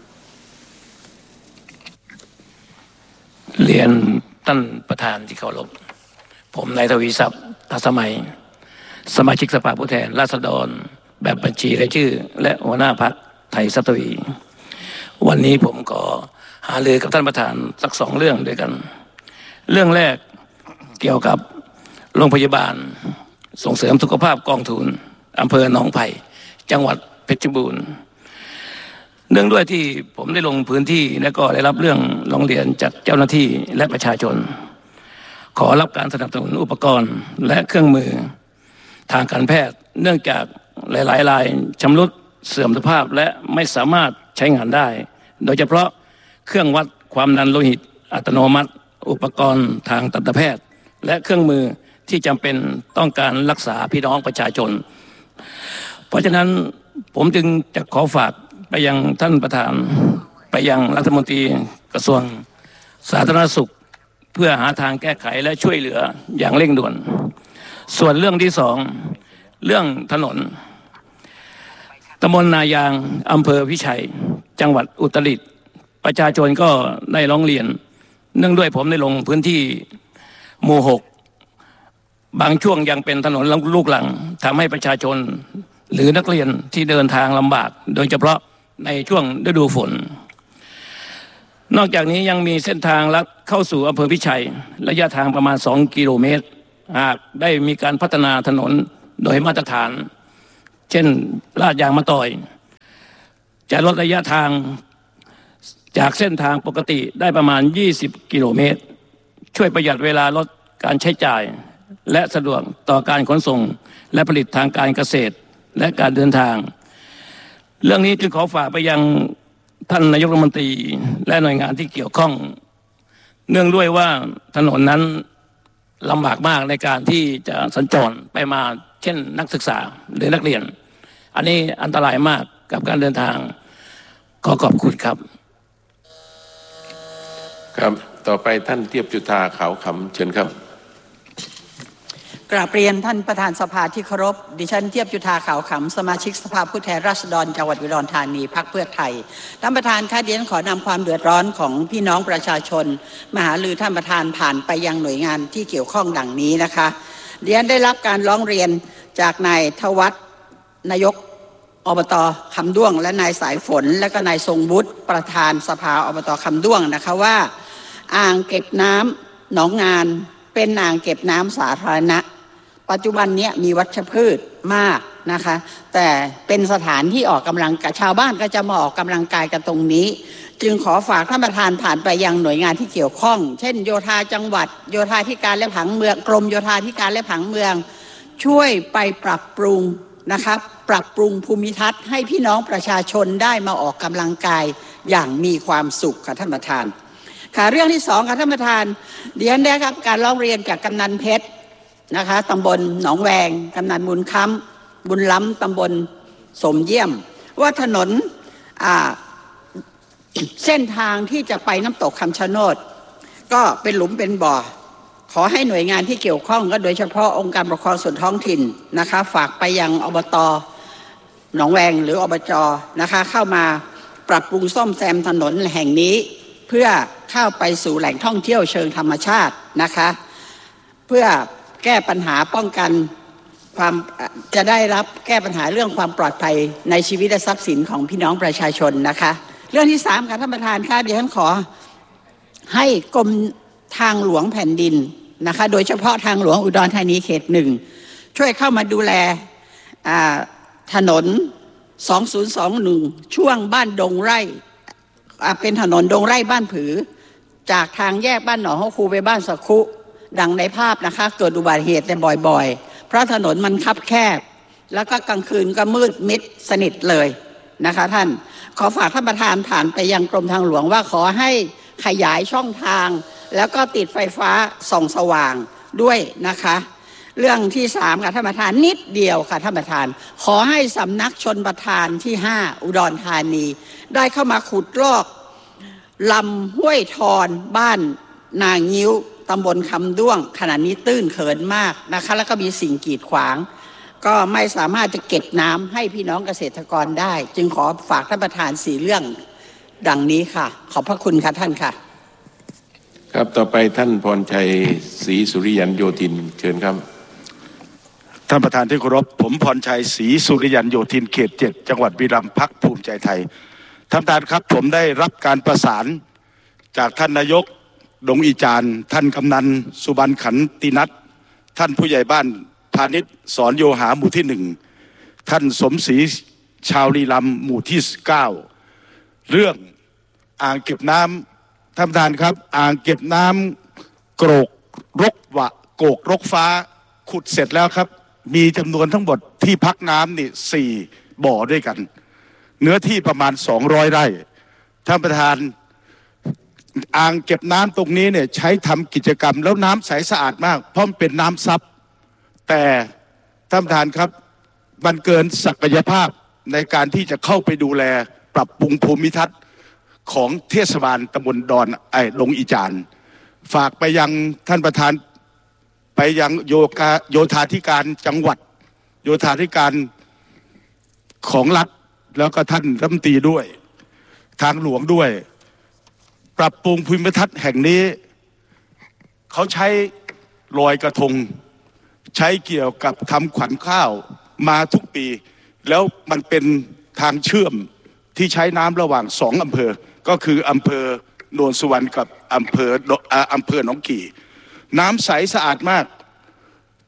เรียนท่านประธานที่เคารพผมนายทวีทรัพย์ตัดสมัยสมาชิกสภาผู้แทนราษฎรแบบบัญชีรายชื่อและหัวหน้าพรรคไทยสัตวีวันนี้ผมก็หารือกับท่านประธานสักสองเรื่องด้วยกันเรื่องแรกเกี่ยวกับโรงพยาบาลส่งเสริมสุขภาพกองทุนอำเภอหนองไผ่จังหวัดเพชรบูรณ์เนื่องด้วยที่ผมได้ลงพื้นที่และก็ได้รับเรื่องร้องเรียนจากเจ้าหน้าที่และประชาชนขอรับการสนับสนุนอุปกรณ์และเครื่องมือทางการแพทย์เนื่องจากหลายๆรายชำรุดเสื่อมสภาพและไม่สามารถใช้งานได้โดยเฉพาะเครื่องวัดความดันโลหิตอัตโนมัติอุปกรณ์ทางทันตแพทย์และเครื่องมือที่จำเป็นต้องการรักษาพี่น้องประชาชนเพราะฉะนั้นผมจึงจะขอฝากไปยังท่านประธานไปยังรัฐมนตรีกระทรวงสาธารณสุขเพื่อหาทางแก้ไขและช่วยเหลืออย่างเร่งด่วนส่วนเรื่องที่สองเรื่องถนนตำบลนายางอำเภอพิชัยจังหวัดอุตรดิตถ์ประชาชนก็ได้ร้องเรียนเนื่องด้วยผมได้ลงพื้นที่หมู่หกบางช่วงยังเป็นถนนลูกรังทำให้ประชาชนหรือนักเรียนที่เดินทางลำบากโดยเฉพาะในช่วงฤดูฝนนอกจากนี้ยังมีเส้นทางลัดเข้าสู่อำเภอพิชัยระยะทางประมาณสองกิโลเมตรหากได้มีการพัฒนาถนนโดยมาตรฐานเช่นลาดยางมะตอยจะลดระยะทางจากเส้นทางปกติได้ประมาณยี่สิบกิโลเมตรช่วยประหยัดเวลาลดการใช้จ่ายและสะดวกต่อการขนส่งและผลิตทางการเกษตรและการเดินทางเรื่องนี้จึงขอฝากไปยังท่านนายกรัฐมนตรีและหน่วยงานที่เกี่ยวข้องเนื่องด้วยว่าถนนนั้นลำบากมากในการที่จะสัญจรไปมาเช่นนักศึกษาหรือนักเรียนอันนี้อันตรายมากกับการเดินทางขอขอบคุณครับครับต่อไปท่านเทียบจุฑาขาวขำเชิญครับกราบเรียนท่านประธานสภาที่เคารพดิฉันเทียบจุฑาขาวขำสมาชิกสภาผู้แทนราษฎรจังหวัดอุดรธานีพรรคเพื่อไทยท่านประธานคะดิฉันขอนำความเดือดร้อนของพี่น้องประชาชนมาหารือท่านประธานผ่านไปยังหน่วยงานที่เกี่ยวข้องดังนี้นะคะดิฉันได้รับการร้องเรียนจากนายทวัฒน์นายกอบต.คำด้วงและนายสายฝนและก็นายทรงวุฒิประธานสภาอบต.คำด้วงนะคะว่าอ่างเก็บน้ำหนองงานเป็นอ่างเก็บน้ำสาธารณะปัจจุบันนี้มีวัชพืชมากนะคะแต่เป็นสถานที่ออกกำลังกายชาวบ้านก็จะมาออกกำลังกายกันตรงนี้จึงขอฝากท่านประธานผ่านไปยังหน่วยงานที่เกี่ยวข้องเช่นโยธาจังหวัดโยธาธิการและผังเมืองกรมโยธาธิการและผังเมืองช่วยไปปรับปรุงนะคะปรับปรุงภูมิทัศน์ให้พี่น้องประชาชนได้มาออกกำลังกายอย่างมีความสุขค่ะท่านประธานค่ะเรื่องที่สองค่ะท่านประธานเดี๋ยวได้รับการร้องเรียนจากกำนันเพชรนะคะตำบลหนองแวงกำนันบุญค้ำบุญล้ำตำบลสมเยี่ยมว่าถนนอ่าเส้นทางที่จะไปน้ำตกคำชะโนดก็เป็นหลุมเป็นบ่อขอให้หน่วยงานที่เกี่ยวข้องก็โดยเฉพาะองค์การปกครองส่วนท้องถิ่นนะคะฝากไปยังอบต.หนองแวงหรืออบจ.นะคะเข้ามาปรับปรุงซ่อมแซมถนนแห่งนี้เพื่อเข้าไปสู่แหล่งท่องเที่ยวเชิงธรรมชาตินะคะเพื่อแก้ปัญหาป้องกันความจะได้รับแก้ปัญหาเรื่องความปลอดภัยในชีวิตและทรัพย์สินของพี่น้องประชาชนนะคะเรื่องที่สามค่ะท่านประธานค่ะดิฉันขอให้กรมทางหลวงแผ่นดินนะคะโดยเฉพาะทางหลวงอุดรธานีเขตหนึ่งช่วยเข้ามาดูแลถนนสองศูนย์สองหนึ่งช่วงบ้านดงไร่เป็นถนนดงไร่บ้านผือจากทางแยกบ้านหนองฮอคูไปบ้านสะคุดังในภาพนะคะเกิดอุบัติเหตุแต่บ่อยๆเพราะถนนมันคับแคบแล้วก็กลางคืนก็มืดมิดสนิทเลยนะคะท่านขอฝากท่านประธานผ่านไปยังกรมทางหลวงว่าขอให้ขยายช่องทางแล้วก็ติดไฟฟ้าส่องสว่างด้วยนะคะเรื่องที่สามค่ะท่านประธานนิดเดียวค่ะท่านประธานขอให้สำนักชนประทานที่ห้าอุดรธานีได้เข้ามาขุดลอกลำห้วยทอนบ้านนางงิ้วตำบลคำด้วงขณะนี้ตื้นเขินมากนะคะแล้วก็มีสิ่งกีดขวางก็ไม่สามารถจะเก็บน้ำให้พี่น้องเกษตรกรได้จึงขอฝากท่านประธานสี่เรื่องดังนี้ค่ะขอบพระคุณค่ะท่านค่ะครับต่อไปท่านพรชัยศรีสุริยันโยธินเชิญครับท่านประธานที่เคารพผมพรชัยศรีสุริยันโยธินเขตเจ็ดจังหวัดบุรีรัมย์พรรคภูมิใจไทยท่านประธานครับผมได้รับการประสานจากท่านนายกดงอีจานท่านกำนันสุบรรณขันตินัทท่านผู้ใหญ่บ้านพาณิชย์สอนโยหาหมู่ที่หนึ่งท่านสมศรีชาวลีลำหมู่ที่เก้าเรื่องอ่างเก็บน้ำท่านประธานครับอ่างเก็บน้ำโกรกรกวะโกกรกฟ้าขุดเสร็จแล้วครับมีจำนวนทั้งหมดที่พักน้ำนี่สี่บ่อด้วยกันเนื้อที่ประมาณสองร้อยไร่ท่านประธานอ่างเก็บน้ำตรงนี้เนี่ยใช้ทำกิจกรรมแล้วน้ำใสสะอาดมากเพราะมันเป็นน้ำซับแต่ท่านประธานครับมันเกินศักยภาพในการที่จะเข้าไปดูแลปรับปรุงภูมิทัศน์ของเทศบาลตำบลดอนไอ้ลงอีจานฝากไปยังท่านประธานไปยังโยกาโยธาธิการจังหวัดโยธาธิการของรัฐแล้วก็ท่านรัฐมนตรีด้วยทางหลวงด้วยปรับปรุงภูมิทัศน์แห่งนี้เขาใช้ลอยกระทงใช้เกี่ยวกับทำขวัญข้าวมาทุกปีแล้วมันเป็นทางเชื่อมที่ใช้น้ำระหว่างสองอำเภอก็คืออำเภอโนนสุวรรณกับอำเภออำเภอหนองกี่น้ำใสสะอาดมาก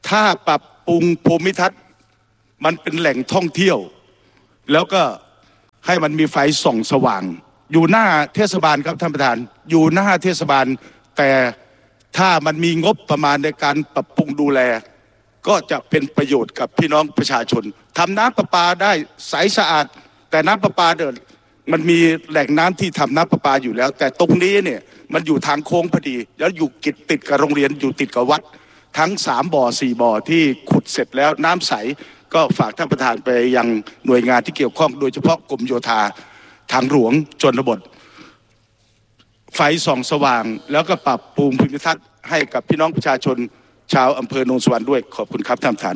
ถ้าปรับปรุงภูมิทัศน์มันเป็นแหล่งท่องเที่ยวแล้วก็ให้มันมีไฟส่องสว่างอยู่หน้าเทศบาลครับท่านประธานอยู่หน้าเทศบาลแต่ถ้ามันมีงบประมาณในการปรับปรุงดูแลก็จะเป็นประโยชน์กับพี่น้องประชาชนทำน้ำประปาได้ใสสะอาดแต่น้ำประปาเดินมันมีแหล่งน้ำที่ทำน้ำประปาอยู่แล้วแต่ตรงนี้เนี่ยมันอยู่ทางโค้งพอดีแล้วอยู่กิดติดกับโรงเรียนอยู่ติดกับวัดทั้งสามบ่อสี่บ่อที่ขุดเสร็จแล้วน้ำใสก็ฝากท่านประธานไปยังหน่วยงานที่เกี่ยวข้องโดยเฉพาะกรมโยธาทางหลวงชนบทไฟส่องสว่างแล้วก็ปรับปรุงภูมิทัศน์ให้กับพี่น้องประชาชนชาวอำเภอโนนสวรรค์ด้วยขอบคุณครับท่านประธาน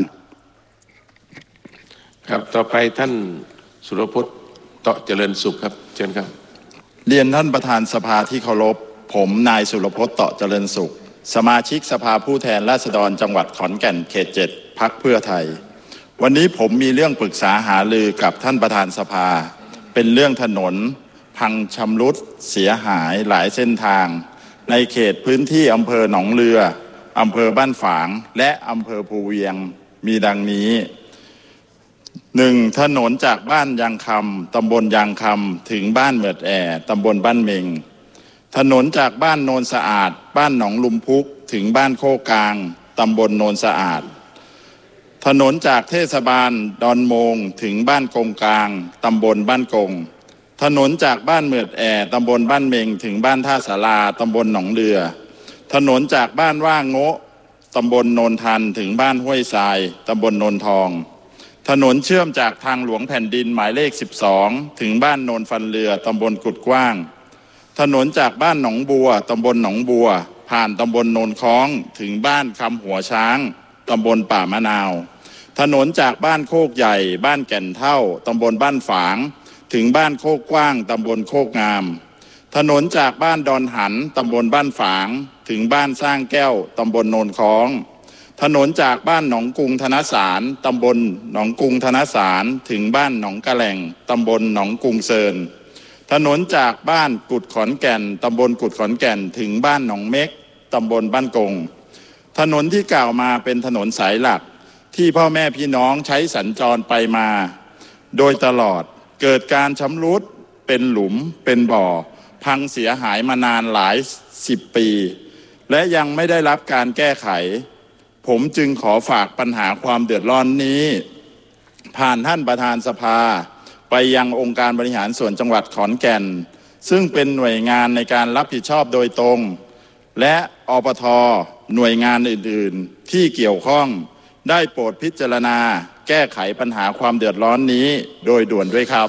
ครับต่อไปท่านสุรพจน์เตาะเจริญสุขครับเชิญครับเรียนท่านประธานสภาที่เคารพผมนายสุรพจน์เตาะเจริญสุขสมาชิกสภาผู้แทนราษฎรจังหวัดขอนแก่นเขตเจ็ดพรรคเพื่อไทยวันนี้ผมมีเรื่องปรึกษาหารือกับท่านประธานสภาเป็นเรื่องถนนพังชำรุดเสียหายหลายเส้นทางในเขตพื้นที่อำเภอหนองเรืออำเภอบ้านฝางและอำเภอภูเวียงมีดังนี้หนึ่งถนนจากบ้านยางคำตำบลยางคำถึงบ้านเหมือดแอตำบลบ้านเมงถนนจากบ้านโนนสะอาดบ้านหนองลุมพุกถึงบ้านโคกลางตำบลโนนสะอาดถนนจากเทศบาลดอนโมงถึงบ้านกงกลางตำบลบ้านกงถนนจากบ้านเหมือดแอตำบลบ้านเมงถึงบ้านท่าสาราตำบลหนองเรือถนนจากบ้านว่างโงะตำบลโนนทันถึงบ้านห้วยทรายตำบลโนนทองถนนเชื่อมจากทางหลวงแผ่นดินหมายเลขสิบสองถึงบ้านโนนฟันเรือตำบลกุดกว้างถนนจากบ้านหนองบัวตำบลหนองบัวผ่านตำบลโนนค้องถึงบ้านคำหัวช้างตำบลป่ามะนาวถนนจากบ้านโคกใหญ่บ้านแก่นเท่าตำบลบ้านฝางถึงบ้านโคกกว้างตำบลโคกงามถนนจากบ้านดอนหันตำบลบ้านฝางถึงบ้านสร้างแก้วตำบลโนนค้องถนนจากบ้านหนองกรุงธนสารตำบลหนองกรุงธนสารถึงบ้านหนองกะแหล่งตำบลหนองกรุงเซินถนนจากบ้านกุดขอนแก่นตำบลกุดขอนแก่นถึงบ้านหนองเม็กตำบลบ้านกงถนนที่กล่าวมาเป็นถนนสายหลักที่พ่อแม่พี่น้องใช้สัญจรไปมาโดยตลอดเกิดการชำรุดเป็นหลุมเป็นบ่อพังเสียหายมานานหลายสิบปีและยังไม่ได้รับการแก้ไขผมจึงขอฝากปัญหาความเดือดร้อนนี้ผ่านท่านประธานสภาไปยังองค์การบริหารส่วนจังหวัดขอนแก่นซึ่งเป็นหน่วยงานในการรับผิดชอบโดยตรงและอปท.หน่วยงานอื่นๆที่เกี่ยวข้องได้โปรดพิจารณาแก้ไขปัญหาความเดือดร้อนนี้โดยด่วนด้วยครับ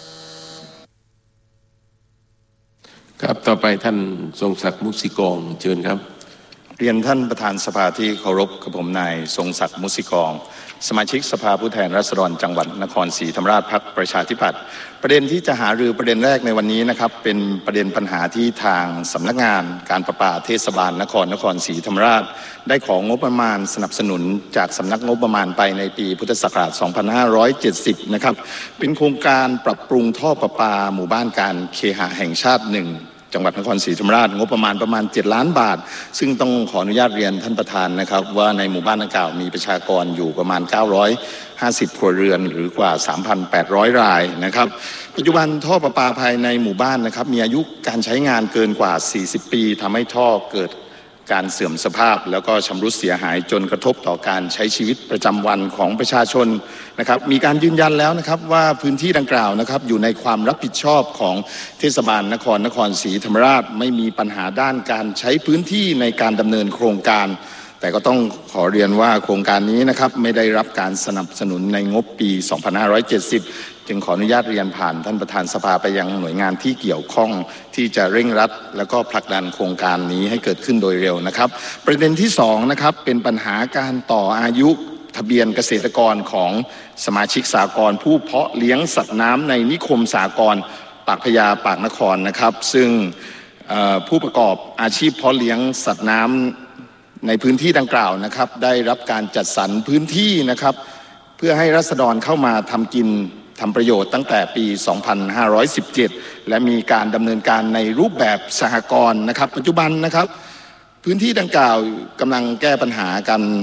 ครับต่อไปท่านทรงศักดิ์มุสิกองเชิญครับเรียนท่านประธานสภาที่เคารพกับผมนายทรงศักดิ์มุสิกองสมาชิกสภาผู้แทนราษฎรจังหวัดนครศรีธรรมราชพรรคประชาธิปัตย์ประเด็นที่จะหารือประเด็นแรกในวันนี้นะครับเป็นประเด็นปัญหาที่ทางสำนักงานการประปาเทศบาลนครนครศรีธรรมราชได้ของงบประมาณสนับสนุนจากสำนักงบประมาณไปในปีพุทธศักราชสองพันห้าร้อยเจ็ดสิบนะครับเป็นโครงการปรับปรุงท่อประปาหมู่บ้านการเคหะแห่งชาติหนึ่งจังหวัดนครศรีธรรมราชงบประมาณประมาณเจ็ดล้านบาทซึ่งต้องขออนุญาตเรียนท่านประธานนะครับว่าในหมู่บ้านดังกล่าวมีประชากรอยู่ประมาณเก้าร้อยห้าสิบครัวเรือนหรือกว่า สามพันแปดร้อย รายนะครับปัจจุบันท่อประปาภายในหมู่บ้านนะครับมีอายุการใช้งานเกินกว่าสี่สิบปีทำให้ท่อเกิดการเสื่อมสภาพแล้วก็ชำรุดเสียหายจนกระทบต่อการใช้ชีวิตประจำวันของประชาชนนะครับมีการยืนยันแล้วนะครับว่าพื้นที่ดังกล่าวนะครับอยู่ในความรับผิดชอบของเทศบาลนครนครศรีธรรมราชไม่มีปัญหาด้านการใช้พื้นที่ในการดำเนินโครงการแต่ก็ต้องขอเรียนว่าโครงการนี้นะครับไม่ได้รับการสนับสนุนในงบปีสองพันห้าร้อยเจ็ดสิบจึงขออนุญาตเรียนผ่านท่านประธานสภาไปยังหน่วยงานที่เกี่ยวข้องที่จะเร่งรัดแล้วก็ผลักดันโครงการนี้ให้เกิดขึ้นโดยเร็วนะครับประเด็นที่สองนะครับเป็นปัญหาการต่ออายุทะเบียนเกษตรกรของสมาชิกสหกรณ์ผู้เพาะเลี้ยงสัตว์น้ำในนิคมสหกรณ์ปากพญาปากนครนะครับซึ่งผู้ประกอบอาชีพเพาะเลี้ยงสัตว์น้ำในพื้นที่ดังกล่าวนะครับได้รับการจัดสรรพื้นที่นะครับเพื่อให้ราษฎรเข้ามาทำกินทำประโยชน์ตั้งแต่ปีสองพันห้าร้อยสิบเจ็ดและมีการดำเนินการในรูปแบบสหกรณ์นะครับปัจจุบันนะครับพื้นที่ดังกล่าวกำลังแก้ปัญหากัน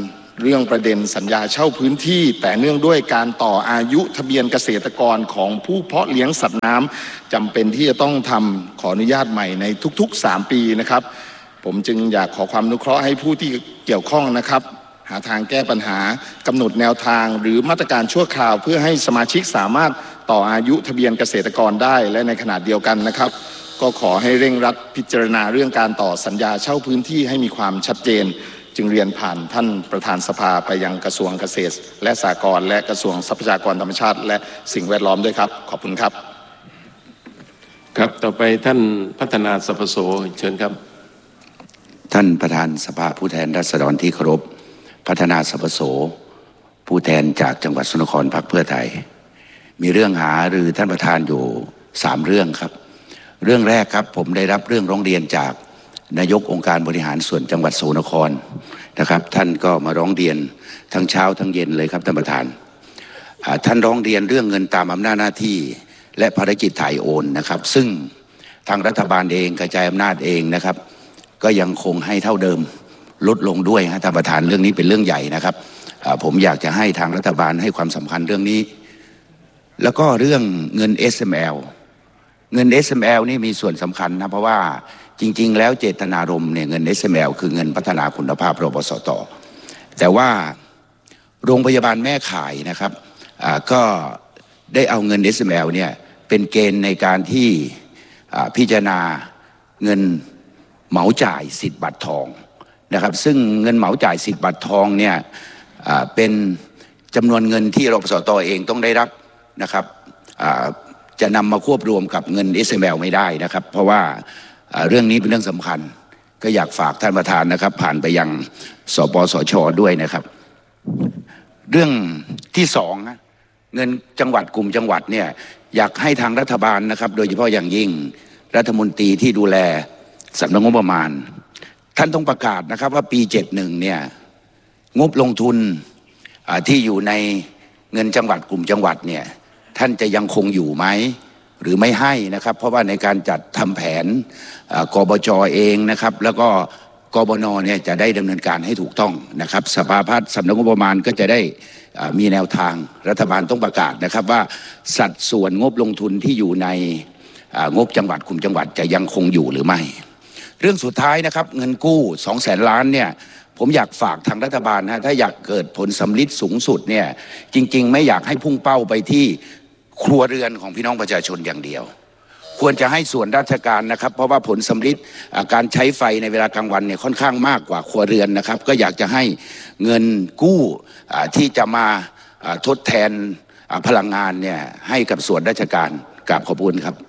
เรื่องประเด็นสัญญาเช่าพื้นที่แต่เนื่องด้วยการต่ออายุทะเบียนเกษตรกรของผู้เพาะเลี้ยงสัตว์น้ำจำเป็นที่จะต้องทำขออนุญาตใหม่ในทุกๆสามปีนะครับผมจึงอยากขอความอนุเคราะห์ให้ผู้ที่เกี่ยวข้องนะครับหาทางแก้ปัญหากำหนดแนวทางหรือมาตรการชั่วคราวเพื่อให้สมาชิกสามารถต่ออายุทะเบียนเกษตรกรได้และในขณะเดียวกันนะครับก็ขอให้เร่งรัดพิจารณาเรื่องการต่อสัญญาเช่าพื้นที่ให้มีความชัดเจนจึงเรียนผ่านท่านประธานสภาไปยังกระทรวงเกษตรและสหกรณ์และกระทรวงทรัพยากรธรรมชาติและสิ่งแวดล้อมด้วยครับขอบคุณครับครับต่อไปท่านพัฒนาสรรพโสเชิญครับท่านประธานสภาผู้แทนราษฎรที่เคารพพัฒนาสรรพโสผู้แทนจากจังหวัดสกลนครพรรคเพื่อไทยมีเรื่องหารือท่านประธานอยู่สามเรื่องครับเรื่องแรกครับผมได้รับเรื่องร้องเรียนจากนายกองค์การบริหารส่วนจังหวัดสกลนครนะครับท่านก็มาร้องเรียนทั้งเช้าทั้งเย็นเลยครับท่านประธานท่านร้องเรียนเรื่องเงินตามอำนาจหน้าที่และภารกิจถ่ายโอนนะครับซึ่งทางรัฐบาลเองกระจายอำนาจเองนะครับก็ยังคงให้เท่าเดิมลดลงด้วยฮะท่านประธานเรื่องนี้เป็นเรื่องใหญ่นะครับผมอยากจะให้ทางรัฐบาลให้ความสำคัญเรื่องนี้แล้วก็เรื่องเงิน เอส เอ็ม แอล เงิน เอส เอ็ม แอล นี่มีส่วนสำคัญนะเพราะว่าจริงๆแล้วเจตนารมณ์เนี่ยเงิน เอส เอ็ม แอล คือเงินพัฒนาคุณภาพรปสต.แต่ว่าโรงพยาบาลแม่ข่ายนะครับก็ได้เอาเงิน เอส เอ็ม แอล เนี่ยเป็นเกณฑ์ในการที่พิจารณาเงินเหมาจ่ายสิทธิ์บัตรทองนะครับซึ่งเงินเหมาจ่ายสิทธิ์บัตรทองเนี่ยเป็นจำนวนเงินที่รปสต.เองต้องได้รับนะครับจะนำมาควบรวมกับเงิน เอส เอ็ม แอล ไม่ได้นะครับเพราะว่าเรื่องนี้เป็นเรื่องสำคัญก็อยากฝากท่านประธานนะครับผ่านไปยังสปสช.ด้วยนะครับเรื่องที่สองเงินจังหวัดกลุ่มจังหวัดเนี่ยอยากให้ทางรัฐบาลนะครับโดยเฉพาะอย่างยิ่งรัฐมนตรีที่ดูแลสำนักงบประมาณท่านต้องประกาศนะครับว่าปีเจ็ดสิบเอ็ดเนี่ยงบลงทุนที่อยู่ในเงินจังหวัดกลุ่มจังหวัดเนี่ยท่านจะยังคงอยู่ไหมหรือไม่ให้นะครับเพราะว่าในการจัดทำแผนกบจ.เองนะครับแล้วก็กบน.เนี่ยจะได้ดำเนินการให้ถูกต้องนะครับสภาพัฒน์สำนักงบประมาณก็จะได้มีแนวทางรัฐบาลต้องประกาศนะครับว่าสัดส่วนงบลงทุนที่อยู่ในงบจังหวัดกลุ่มจังหวัดจะยังคงอยู่หรือไม่เรื่องสุดท้ายนะครับเงินกู้สองแสนล้านเนี่ยผมอยากฝากทางรัฐบาลนะถ้าอยากเกิดผลสำลิดสูงสุดเนี่ยจริงๆไม่อยากให้พุ่งเป้าไปที่ครัวเรือนของพี่น้องประชาชนอย่างเดียวควรจะให้ส่วนราชการนะครับเพราะว่าผลสำลิดการใช้ไฟในเวลากลางวันเนี่ยค่อนข้างมากกว่าครัวเรือนนะครับก็อยากจะให้เงินกู้ที่จะมาทดแทนพลังงานเนี่ยให้กับส่วนราชการกราบขอบคุณครับ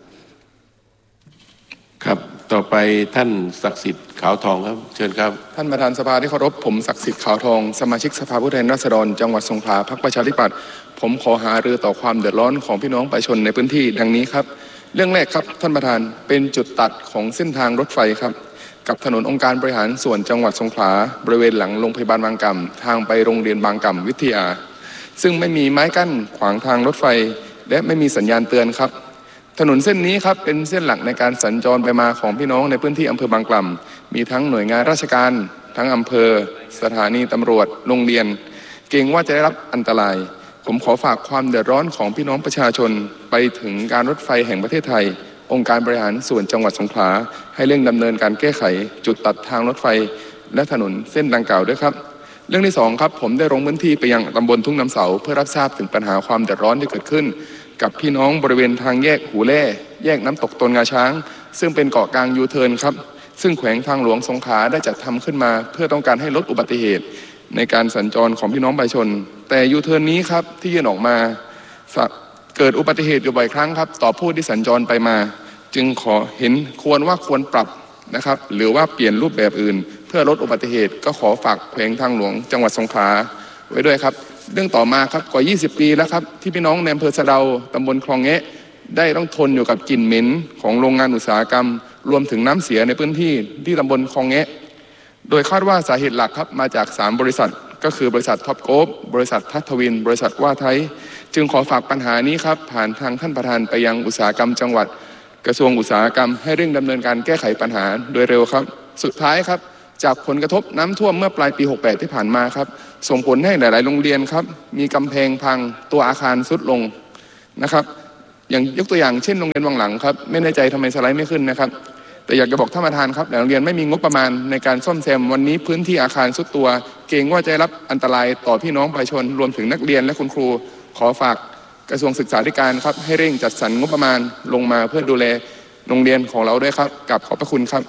ครับต่อไปท่านศักดิ์สิทธิ์ขาวทองครับเชิญครับท่านประธานสภาที่เคารพผมศักดิ์สิทธิ์ขาวทองสมาชิกสภาผู้แทนราษฎรจังหวัดสงขลาพรรคประชาธิปัตย์ผมขอหารือต่อความเดือดร้อนของพี่น้องประชาชนในพื้นที่ดังนี้ครับเรื่องแรกครับท่านประธานเป็นจุดตัดของเส้นทางรถไฟครับกับถนนองค์การบริหารส่วนจังหวัดสงขลาบริเวณหลังโรงพยาบาลบางกำทางไปโรงเรียนบางกำวิทยาซึ่งไม่มีไม้กั้นขวางทางรถไฟและไม่มีสัญญาณเตือนครับถนนเส้นนี้ครับเป็นเส้นหลักในการสัญจรไปมาของพี่น้องในพื้นที่อำเภอบางกล่ำมีทั้งหน่วยงานราชการทั้งอำเภอสถานีตำรวจโรงเรียนเกรงว่าจะได้รับอันตรายผมขอฝากความเดือดร้อนของพี่น้องประชาชนไปถึงการรถไฟแห่งประเทศไทยองค์การบริหารส่วนจังหวัดสงขลาให้เร่งดำเนินการแก้ไขจุดตัดทางรถไฟและถนนเส้นดังกล่าวด้วยครับเรื่องที่สองครับผมได้ลงพื้นที่ไปยังตำบลทุ่งน้ำเสาเพื่อรับทราบถึงปัญหาความเดือดร้อนที่เกิดขึ้นกับพี่น้องบริเวณทางแยกหูแล่แยกน้ำตกตนงาช้างซึ่งเป็นเกาะกลางยูเทิร์นครับซึ่งแขวงทางหลวงสงขลาได้จัดทำขึ้นมาเพื่อต้องการให้ลดอุบัติเหตุในการสัญจรของพี่น้องประชาชนแต่ยูเทิร์นนี้ครับที่ยื่นออกมาเกิดอุบัติเหตุอยู่บ่อยครั้งครับต่อผู้ที่สัญจรไปมาจึงขอเห็นควรว่าควรปรับนะครับหรือว่าเปลี่ยนรูปแบบอื่นเพื่อลดอุบัติเหตุก็ขอฝากแขวงทางหลวงจังหวัดสงขลาไว้ด้วยครับเรื่องต่อมาครับกว่ายี่สิบปีแล้วครับที่พี่น้องในอำเภอสะเดาตำบลคลองแงะได้ต้องทนอยู่กับกลิ่นเหม็นของโรงงานอุตสาหกรรมรวมถึงน้ำเสียในพื้นที่ที่ตำบลคลองแงะโดยคาดว่าสาเหตุหลักครับมาจากสามบริษัทก็คือบริษัทท็อปโกลบริษัททัศวินบริษัทว่าไทยจึงขอฝากปัญหานี้ครับผ่านทางท่านประธานไปยังอุตสาหกรรมจังหวัดกระทรวงอุตสาหกรรมให้เร่งดำเนินการแก้ไขปัญหาโดยเร็วครับสุดท้ายครับจากผลกระทบน้ำท่วมเมื่อปลายปีหกแปดที่ผ่านมาครับส่งผลให้หลายๆโรงเรียนครับมีกำแพงพังตัวอาคารทรุดลงนะครับอย่างยกตัวอย่างเช่นโรงเรียนวังหลังครับไม่แน่ใจทำไมสไลด์ไม่ขึ้นนะครับแต่อยากจะบอกท่านประธานครับหลายโรงเรียนไม่มีงบประมาณในการซ่อมแซมวันนี้พื้นที่อาคารทรุดตัวเกรงว่าจะได้รับอันตรายต่อพี่น้องประชาชนรวมถึงนักเรียนและคุณครูขอฝากกระทรวงศึกษาธิการครับให้เร่งจัดสรรงบประมาณลงมาเพื่อดูแลโรงเรียนของเราด้วยครับกับขอบพระคุณครับ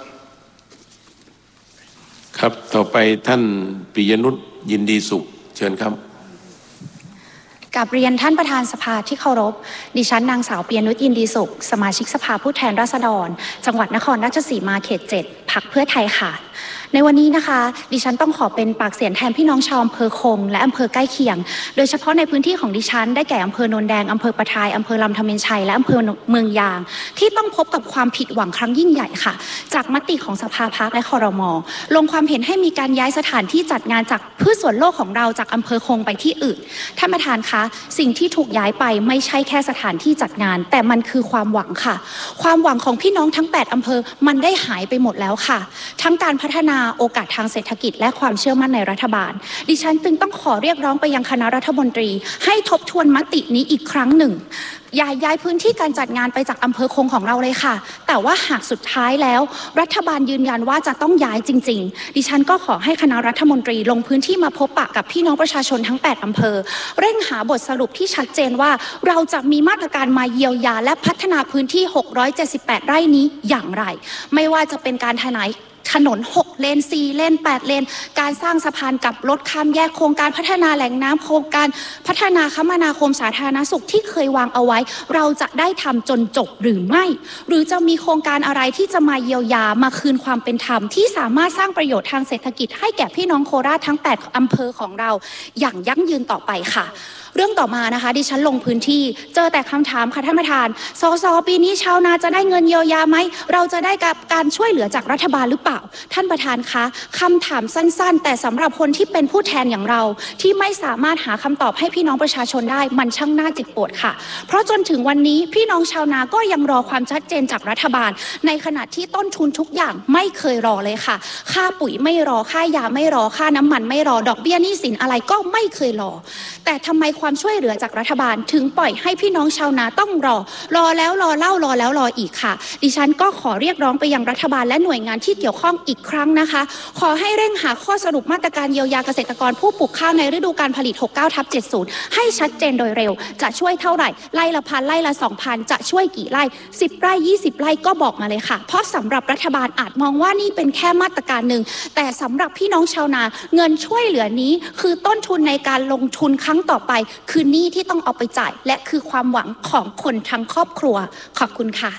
ครับต่อไปท่านปิยนุชยินดีสุขเชิญครับกับเรียนท่านประธานสภาที่เคารพดิฉันนางสาวปิยนุชยินดีสุขสมาชิกสภาผู้แทนราษฎรจังหวัดนครราชสีมาเขตเจ็ดพรรคเพื่อไทยค่ะในวันนี้นะคะดิฉันต้องขอเป็นปากเสียงแทนพี่น้องชาวอำเภอคงและอำเภอใกล้เคียงโดยเฉพาะในพื้นที่ของดิฉันได้แก่อำเภอโนนแดงอำเภอปะทายอำเภอลำธเมนชัยและอำเภอเมืองยางที่ต้องพบกับความผิดหวังครั้งยิ่งใหญ่ค่ะจากมติของสภาพัฒน์และครม.ลงความเห็นให้มีการย้ายสถานที่จัดงานจากพืชสวนโลกของเราจากอำเภอคงไปที่อื่นท่านประธานคะสิ่งที่ถูกย้ายไปไม่ใช่แค่สถานที่จัดงานแต่มันคือความหวังค่ะความหวังของพี่น้องทั้งแปดอำเภอมันได้หายไปหมดแล้วค่ะทั้งการพัฒนาโอกาสทางเศรษฐกิจและความเชื่อมั่นในรัฐบาลดิฉันจึงต้องขอเรียกร้องไปยังคณะรัฐมนตรีให้ทบทวนมตินี้อีกครั้งหนึ่งอย่าย้ายพื้นที่การจัดงานไปจากอำเภอคงของเราเลยค่ะแต่ว่าหากสุดท้ายแล้วรัฐบาลยืนยันว่าจะต้องย้ายจริงๆดิฉันก็ขอให้คณะรัฐมนตรีลงพื้นที่มาพบปะกับพี่น้องประชาชนทั้งแปดอำเภอเร่งหาบทสรุปที่ชัดเจนว่าเราจะมีมาตรการมาเยียวยาและพัฒนาพื้นที่หกร้อยเจ็ดสิบแปดไร่นี้อย่างไรไม่ว่าจะเป็นการทนายถนนหกเลนสี่เลนแปดเลนการสร้างสะพานกับรถข้ามแยกโครงการพัฒนาแหล่งน้ำโครงการพัฒนาคมนาคมสาธารณสุขที่เคยวางเอาไว้เราจะได้ทำจนจบหรือไม่หรือจะมีโครงการอะไรที่จะมาเยียวยามาคืนความเป็นธรรมที่สามารถสร้างประโยชน์ทางเศรษฐกิจให้แก่พี่น้องโคราชทั้งแปดอำเภอของเราอย่างยั่งยืนต่อไปค่ะเรื่องต่อมานะคะดิฉันลงพื้นที่เจอแต่คำถามค่ะท่านประธานสสปีนี้ชาวนาจะได้เงินเยียวยาไหมเราจะได้กับการช่วยเหลือจากรัฐบาลหรือเปล่าท่านประธานคะคำถามสั้นๆแต่สำหรับคนที่เป็นผู้แทนอย่างเราที่ไม่สามารถหาคำตอบให้พี่น้องประชาชนได้มันช่างน่าเจ็บปวดค่ะเพราะจนถึงวันนี้พี่น้องชาวนาก็ยังรอความชัดเจนจากรัฐบาลในขณะที่ต้นทุนทุกอย่างไม่เคยรอเลยค่ะค่าปุ๋ยไม่รอค่ายาไม่รอค่าน้ำมันไม่รอดอกเบี้ยหนี้สินอะไรก็ไม่เคยรอแต่ทำไมความช่วยเหลือจากรัฐบาลถึงปล่อยให้พี่น้องชาวนาต้องรอรอแล้วรอเล่ารอแล้วรออีกค่ะดิฉันก็ขอเรียกร้องไปยังรัฐบาลและหน่วยงานที่เกี่ยวข้องอีกครั้งนะคะขอให้เร่งหาข้อสรุปมาตรการเยียวยาเกษตรกรผู้ปลูกข้าวในฤดูการผลิต หกเก้าทับเจ็ดสิบ ให้ชัดเจนโดยเร็วจะช่วยเท่าไหร่ไร่ละพันไร่ละ สองพัน จะช่วยกี่ไร่สิบไร่ยี่สิบไร่ก็บอกมาเลยค่ะเพราะสำหรับรัฐบาลอาจมองว่านี่เป็นแค่มาตรการหนึ่งแต่สำหรับพี่น้องชาวนาเงินช่วยเหลือนี้คือต้นทุนในการลงทุนครั้งต่อไปคือหนี้ที่ต้องเอาไปจ่ายและคือความหวังของคนทั้งครอบครัวขอบคุณค่ะ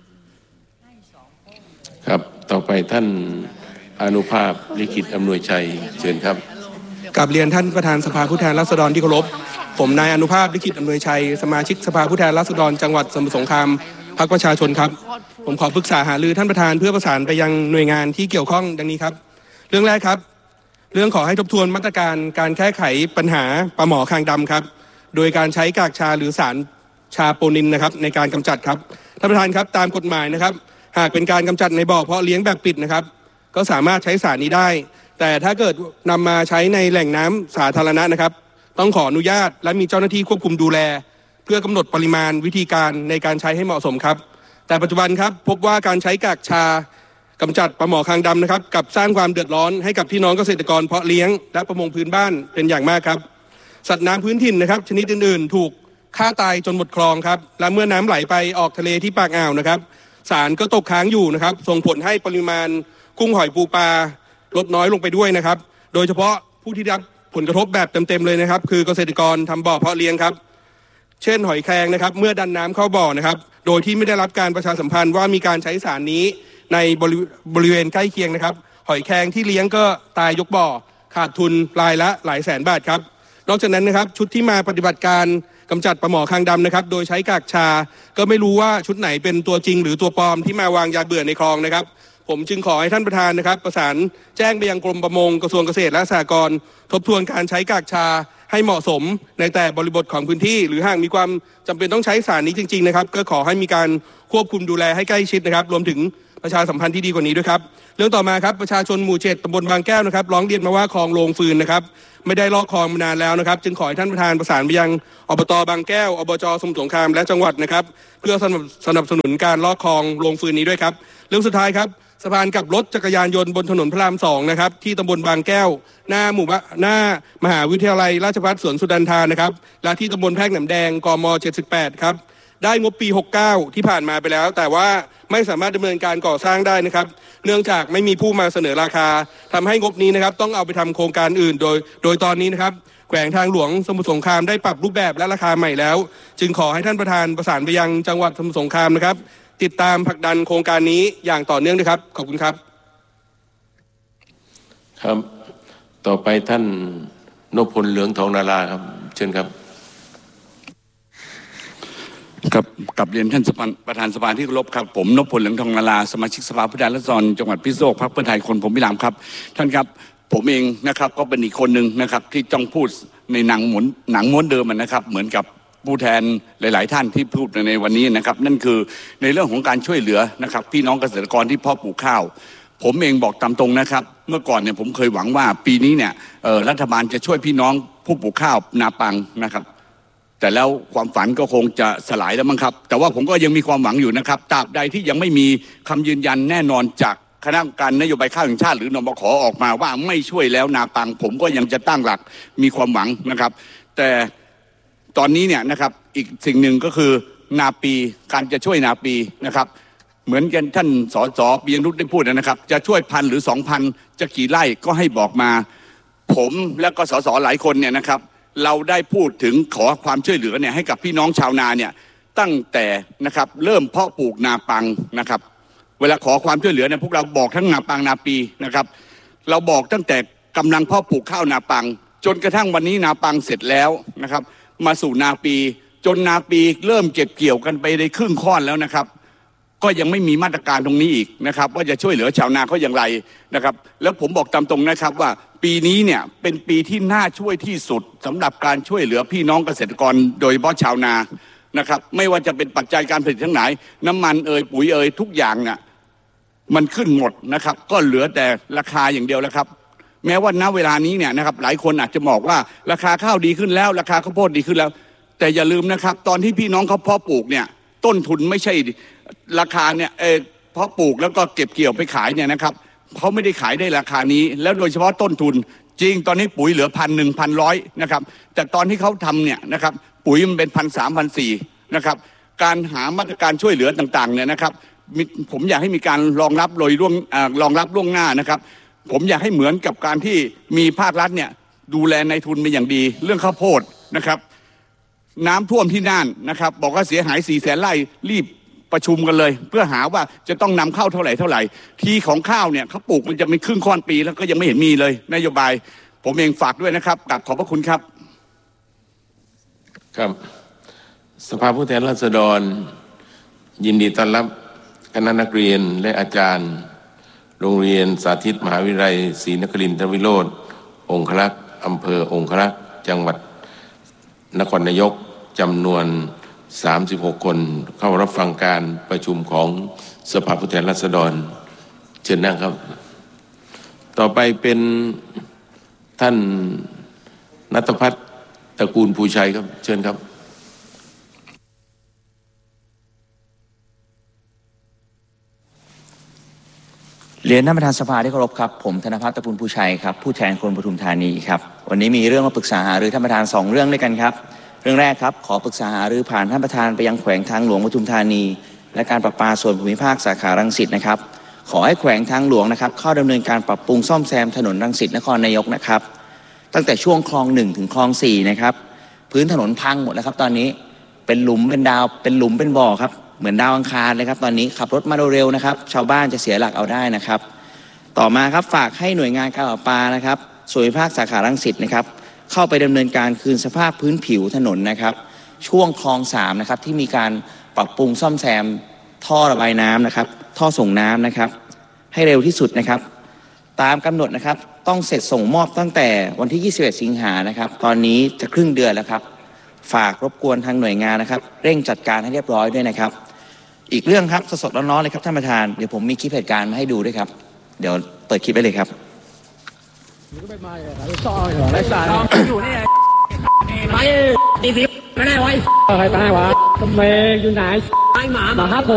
ครับต่อไปท่านอนุภาพลิขิตอำนวยชัยเชิญครับกับเรียนท่านประธานสภาผู้แทนราษฎรที่เคารพผมนายอนุภาพลิขิตอำนวยชัยสมาชิกสภาผู้แทนราษฎรจังหวัดสมุทรสงครามพรรคประชาชนครับผมขอปรึกษาหารือท่านประธานเพื่อประสานไปยังหน่วยงานที่เกี่ยวข้องดังนี้ครับเรื่องแรกครับเรื่องขอให้ทบทวนมาตรการการแก้ไขปัญหาปลาหมอคางดำครับโดยการใช้กากชาหรือสารชาโปนินนะครับในการกำจัดครับท่านประธานครับตามกฎหมายนะครับหากเป็นการกำจัดในบ่อเพาะเลี้ยงแบบปิดนะครับก็สามารถใช้สารนี้ได้แต่ถ้าเกิดนำมาใช้ในแหล่งน้ำสาธารณะนะครับต้องขออนุญาตและมีเจ้าหน้าที่ควบคุมดูแลเพื่อกำหนดปริมาณวิธีการในการใช้ให้เหมาะสมครับแต่ปัจจุบันครับพบว่าการใช้กากชากำจัดปลาหมอคางดำนะครับกับสร้างความเดือดร้อนให้กับพี่น้องเกษตรกรเพาะเลี้ยงและประมงพื้นบ้านเป็นอย่างมากครับสัตว์น้ำพื้นถิ่นนะครับชนิดอื่นๆถูกฆ่าตายจนหมดคลองครับและเมื่อน้ำไหลไปออกทะเลที่ปากอ่าวนะครับสารก็ตกค้างอยู่นะครับส่งผลให้ปริมาณกุ้งหอยปูปลาลดน้อยลงไปด้วยนะครับโดยเฉพาะผู้ที่ได้รับผลกระทบแบบเต็มๆเลยนะครับคือเกษตรกรทำบ่อเพาะเลี้ยงครับเช่นหอยแครงนะครับเมื่อดันน้ำเข้าบ่อนะครับโดยที่ไม่ได้รับการประชาสัมพันธ์ว่ามีการใช้สารนี้ในบริบริเวณใกล้เคียงนะครับหอยแครงที่เลี้ยงก็ตายยกบ่อขาดทุนรายละหลายแสนบาทครับนอกจากนั้นนะครับชุดที่มาปฏิบัติการกำจัดปลาหมอคางดำนะครับโดยใช้กากชาก็ไม่รู้ว่าชุดไหนเป็นตัวจริงหรือตัวปลอมที่มาวางยาเบื่อในคลองนะครับผมจึงขอให้ท่านประธานนะครับประสานแจ้งไปยังกรมประมงกระทรวงเกษตรและสหกรณ์ทบทวนการใช้กากชาให้เหมาะสมในแต่บริบทของพื้นที่หรือหากมีความจำเป็นต้องใช้สารนี้จริงๆนะครับก็ขอให้มีการควบคุมดูแลให้ใกล้ชิดนะครับรวมถึงประชาสัมพันธ์ที่ดีกว่านี้ด้วยครับเรื่องต่อมาครับประชาชนหมู่เจ็ดตำบลบางแก้วนะครับร้องเรียนมาว่าคลองโรงฟืนนะครับไม่ได้ลอกคลองมานานแล้วนะครับจึงขอให้ท่านประธานประสานไปยังอบต.บางแก้วอบจ.สมุทรสงครามและจังหวัดนะครับเพื่อสนับสนุนการลอกคลองโรงฟืนนี้ด้วยครับเรื่องสุดท้ายครับสะพานกลับรถจักรยานยนต์บนถนนพระรามสองนะครับที่ตำบลบางแก้วหน้าหมู่บ้านหน้ามหาวิทยาลัยราชภัฏสวนสุนันทานะครับและที่ตำบลแพรกหนำแดงกมเจ็ดสิบแปดครับได้งบปีหกสิบเก้าที่ผ่านมาไปแล้วแต่ว่าไม่สามารถดำเนินการก่อสร้างได้นะครับเนื่องจากไม่มีผู้มาเสนอราคาทำให้งบนี้นะครับต้องเอาไปทำโครงการอื่นโดยโดยตอนนี้นะครับแขวงทางหลวงสมุทรสงครามได้ปรับรูปแบบและราคาใหม่แล้วจึงขอให้ท่านประธานประสานไปยังจังหวัดสมุทรสงครามนะครับติดตามผลักดันโครงการนี้อย่างต่อเนื่องด้วยครับขอบคุณครับครับต่อไปท่านนพพลเหลืองทองนาราครับเชิญครับครับกับเรียนท่านประธานสภาที่เคารพครับผมนพพลเหลืองทองนาราสมาชิกสภาผู้แทนราษฎรจังหวัดพิษณุโลกพรรคเพื่อไทยคนผมพิรามครับท่านครับผมเองนะครับก็เป็นอีกคนหนึ่งนะครับที่ต้องพูดในหนังหมุนหนังม้วนเดิมนะครับเหมือนกับผู้แทนหลายๆท่านที่พูดในวันนี้นะครับนั่นคือในเรื่องของการช่วยเหลือนะครับพี่น้องเกษตรกรที่เพาะปลูกข้าวผมเองบอกตามตรงนะครับเมื่อก่อนเนี่ยผมเคยหวังว่าปีนี้เนี่ยรัฐบาลจะช่วยพี่น้องผู้ปลูกข้าวนาปังนะครับแต่แล้วความฝันก็คงจะสลายแล้วมั้งครับแต่ว่าผมก็ยังมีความหวังอยู่นะครับตราบใดที่ยังไม่มีคำยืนยันแน่นอนจากคณะกรรมการนโยบายข้าวแห่งชาติหรือนบขออกมาว่าไม่ช่วยแล้วนาปังผมก็ยังจะตั้งหลักมีความหวังนะครับแต่ตอนนี้เนี่ยนะครับอีกสิ่งหนึ่งก็คือนาปีการจะช่วยนาปีนะครับเหมือนกันท่านสสปิยนุชได้พูดนะครับจะช่วยพันหรือสองพันจะกี่ไร่ก็ให้บอกมาผมและก็สสหลายคนเนี่ยนะครับเราได้พูดถึงขอความช่วยเหลือเนี่ยให้กับพี่น้องชาวนาเนี่ยตั้งแต่นะครับเริ่มเพาะปลูกนาปังนะครับเวลาขอความช่วยเหลือเนี่ยพวกเราบอกทั้งนาปังนาปีนะครับเราบอกตั้งแต่กำลังเพาะปลูกข้าวนาปังจนกระทั่งวันนี้นาปังเสร็จแล้วนะครับมาสู่นาปีจนนาปีเริ่มเก็บเกี่ยวกันไปในครึ่งค่อนแล้วนะครับก็ยังไม่มีมาตรการตรงนี้อีกนะครับว่าจะช่วยเหลือชาวนาเขาอย่างไรนะครับแล้วผมบอกตามตรงนะครับว่าปีนี้เนี่ยเป็นปีที่น่าช่วยที่สุดสำหรับการช่วยเหลือพี่น้องเกษตรกรโดยเฉพาะชาวนานะครับไม่ว่าจะเป็นปัจจัยการผลิตทั้งหลายน้ำมันเอ่ยปุ๋ยเอ่ยทุกอย่างน่ะมันขึ้นหมดนะครับก็เหลือแต่ราคาอย่างเดียวแล้วครับแม้ว่าณเวลานี้เนี่ยนะครับหลายคนอาจจะบอกว่าราคาข้าวดีขึ้นแล้วราคาข้าวโพดดีขึ้นแล้วแต่อย่าลืมนะครับตอนที่พี่น้องเขาเพาะปลูกเนี่ยต้นทุนไม่ใช่ราคาเนี่ยเออเพาะปลูกแล้วก็เก็บเกี่ยวไปขายเนี่ยนะครับเขาไม่ได้ขายได้ราคานี้แล้วโดยเฉพาะต้นทุนจริงตอนนี้ปุ๋ยเหลือพันหนึ่งพันร้อยนะครับแต่ตอนที่เขาทำเนี่ยนะครับปุ๋ยมันเป็นพันสามพันสี่นะครับการหามาตรการช่วยเหลือต่างๆเนี่ยนะครับผมอยากให้มีการรองรับโดยร่วงรองรับล่วงหน้านะครับผมอยากให้เหมือนกับการที่มีภาครัฐเนี่ยดูแลในทุนเป็นอย่างดีเรื่องข้าวโพดนะครับน้ำท่วมที่น่านนะครับบอกว่าเสียหายสี่แสนไร่รีบประชุมกันเลยเพื่อหาว่าจะต้องนำเข้าเท่าไหร่เท่าไหร่ที่ของข้าวเนี่ยเขาปลูกมันจะเป็นครึ่งค่อนปีแล้วก็ยังไม่เห็นมีเลยนโยบายผมเองฝากด้วยนะครับกราบขอบพระคุณครับครับสภาผู้แทนราษฎรยินดีต้อนรับคณะนักเรียนและอาจารย์โรงเรียนสาธิตมหาวิทยาลัยศรีนครินทรวิโรธองครักษ์อำเภอองครักษ์จังหวัดนครนายกจำนวนสามสิบหกคนเข้ารับฟังการประชุมของสภาผู้แทนราษฎรเชิญนั่งครับต่อไปเป็นท่านณัฐพัฒน์ตระกูลภูชัยครับเชิญครับเรียนท่านประธานสภาที่เคารพครับผมธนภัทร ตระกูลภูชัยครับผู้แทนคนปทุมธานีครับวันนี้มีเรื่องมาปรึกษาหารือท่านประธานสองเรื่องด้วยกันครับเรื่องแรกครับขอปรึกษาหารือผ่านท่านประธานไปยังแขวงทางหลวงปทุมธานีและการประปาส่วนภูมิภาคสาขารังสิตนะครับขอให้แขวงทางหลวงนะครับเข้าดำเนินการปรับปรุงซ่อมแซมถนนรังสิตนครนายกนะครับตั้งแต่ช่วงคลองหนึ่งถึงคลองสี่นะครับพื้นถนนพังหมดแล้วครับตอนนี้เป็นหลุมเป็นดาวเป็นหลุมเป็นบ่อครับเหมือนดาวอังคารเลยครับตอนนี้ขับรถมาเร็วๆนะครับชาวบ้านจะเสียหลักเอาได้นะครับต่อมาครับฝากให้หน่วยงานการประปานะครับส่วนภูมิภาคสาขารังสิตนะครับเข้าไปดำเนินการคืนสภาพพื้นผิวถนนนะครับช่วงคลองสามนะครับที่มีการปรับปรุงซ่อมแซมท่อระบายน้ำนะครับท่อส่งน้ำนะครับให้เร็วที่สุดนะครับตามกำหนดนะครับต้องเสร็จส่งมอบตั้งแต่วันที่ยี่สิบเอ็ดสิงหานะครับตอนนี้จะครึ่งเดือนแล้วครับฝากรบกวนทางหน่วยงานนะครับเร่งจัดการให้เรียบร้อยด้วยนะครับอีกเรื่องครับสดๆร้อนๆเลยครับท่านประธานเดี๋ยวผมมีคลิปเหตุการณ์มาให้ดูด้วยครับเดี๋ยวเปิดคลิปได้เลยครับอยู่นี่ไปตีสิบไม่ได้ไว้ใครตายวะทำไมอยู่ไหนไอหมาหมาครับผม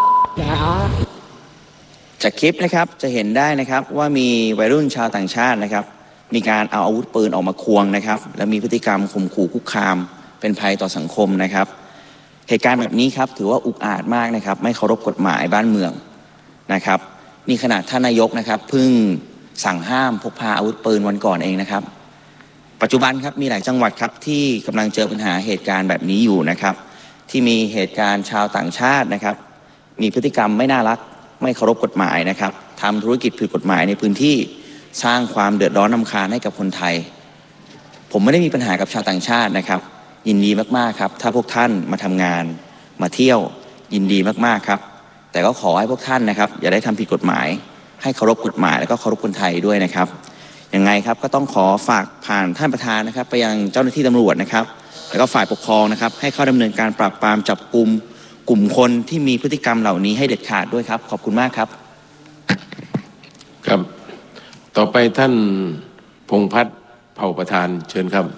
จากคลิปนะครับจะเห็นได้นะครับว่ามีวัยรุ่นชาวต่างชาตินะครับมีการเอาอาวุธปืนออกมาควงนะครับและมีพฤติกรรมข่มขู่คุกคามเป็นภัยต่อสังคมนะครับเหตุการณ์แบบนี้ครับถือว่าอุกอาจมากนะครับไม่เคารพกฎหมายบ้านเมืองนะครับนี่ขนาดท่านนายกนะครับเพิ่งสั่งห้ามพกพาอาวุธปืนวันก่อนเองนะครับปัจจุบันครับมีหลายจังหวัดครับที่กำลังเจอปัญหาเหตุการณ์แบบนี้อยู่นะครับที่มีเหตุการณ์ชาวต่างชาตินะครับมีพฤติกรรมไม่น่ารักไม่เคารพกฎหมายนะครับทำธุรกิจผิดกฎหมายในพื้นที่สร้างความเดือดร้อนรำคาญให้กับคนไทยผมไม่ได้มีปัญหากับชาวต่างชาตินะครับยินดีมากๆครับถ้าพวกท่านมาทำงานมาเที่ยวยินดีมากๆครับแต่ก็ขอให้พวกท่านนะครับอย่าได้ทำผิดกฎหมายให้เคารพกฎหมายแล้วก็เคารพคนไทยด้วยนะครับยังไงครับก็ต้องขอฝากผ่านท่านประธานนะครับไปยังเจ้าหน้าที่ตำรวจนะครับแล้วก็ฝ่ายปกครองนะครับให้เข้าดำเนินการปราบปรามจับกุมกลุ่มคนที่มีพฤติกรรมเหล่านี้ให้เด็ดขาดด้วยครับขอบคุณมากครับครับต่อไปท่านพงษ์พัฒน์เผ่าประธานเชิญครับ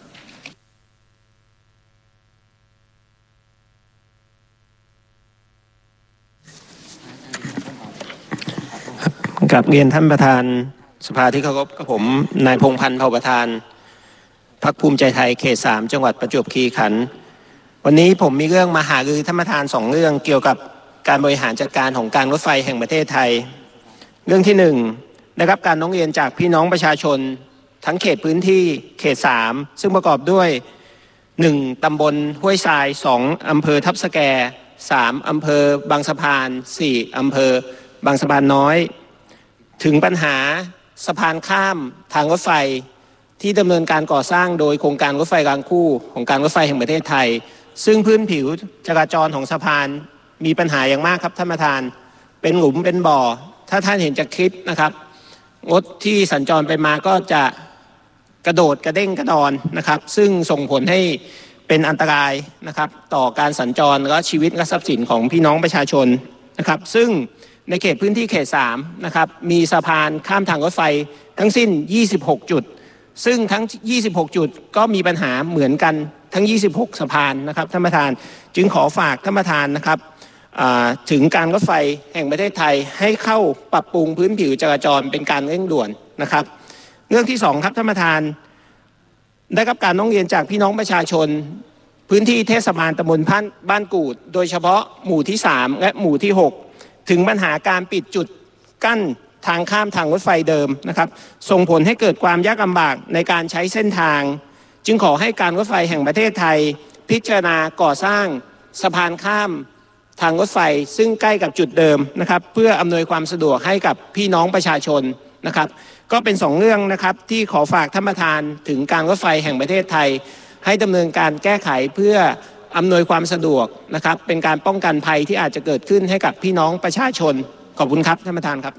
กับเรียนท่านประธานสภาที่เคารพกับผมนายพงษ์พันธ์เผ่าประธานพรรคภูมิใจไทยเขตสามจังหวัดประจวบคีรีขันธ์วันนี้ผมมีเรื่องมาหารือท่านประธานสองเรื่องเกี่ยวกับการบริหารจัดการของการรถไฟแห่งประเทศไทยเรื่องที่หนึ่งได้รับการร้องเรียนจากพี่น้องประชาชนทั้งเขตพื้นที่เขตสามซึ่งประกอบด้วยหนึ่งตำบลห้วยทรายสองอำเภอทับสแกสามอำเภอบางสะพานสี่อำเภอบางสะพานน้อยถึงปัญหาสะพานข้ามทางรถไฟที่ดำเนินการก่อสร้างโดยโครงการรถไฟรางคู่ของการรถไฟแห่งประเทศไทยซึ่งพื้นผิวจราจรของสะพานมีปัญหาอย่างมากครับท่านประธานเป็นหลุมเป็นบ่อถ้าท่านเห็นจากคลิปนะครับรถที่สัญจรไปมาก็จะกระโดดกระเด้งกระดอนนะครับซึ่งส่งผลให้เป็นอันตรายนะครับต่อการสัญจรและชีวิตและทรัพย์สินของพี่น้องประชาชนนะครับซึ่งในเขตพื้นที่เขตสามนะครับมีสะพานข้ามทางรถไฟทั้งสิ้นยี่สิบหกจุดซึ่งทั้งยี่สิบหกจุดก็มีปัญหาเหมือนกันทั้งยี่สิบหกสะพานนะครับท่านประธานจึงขอฝากท่านประธานนะครับถึงการรถไฟแห่งประเทศไทยให้เข้าปรับปรุงพื้นผิวจราจรเป็นการเร่งด่วนนะครับเรื่องที่สองครับท่านประธานได้รับการร้องเรียนจากพี่น้องประชาชนพื้นที่เทศบาลตำบลบ้านกูดโดยเฉพาะหมู่ที่สามและหมู่ที่หกถึงปัญหาการปิดจุดกั้นทางข้ามทางรถไฟเดิมนะครับส่งผลให้เกิดความยากลำบากในการใช้เส้นทางจึงขอให้การรถไฟแห่งประเทศไทยพิจารณาก่อสร้างสะพานข้ามทางรถไฟซึ่งใกล้กับจุดเดิมนะครับเพื่ออำนวยความสะดวกให้กับพี่น้องประชาชนนะครับก็เป็นสองเรื่องนะครับที่ขอฝากท่านประธานถึงการรถไฟแห่งประเทศไทยให้ดำเนินการแก้ไขเพื่ออำนวยความสะดวกนะครับเป็นการป้องกันภัยที่อาจจะเกิดขึ้นให้กับพี่น้องประชาชนขอบคุณครับท่านประธานครับ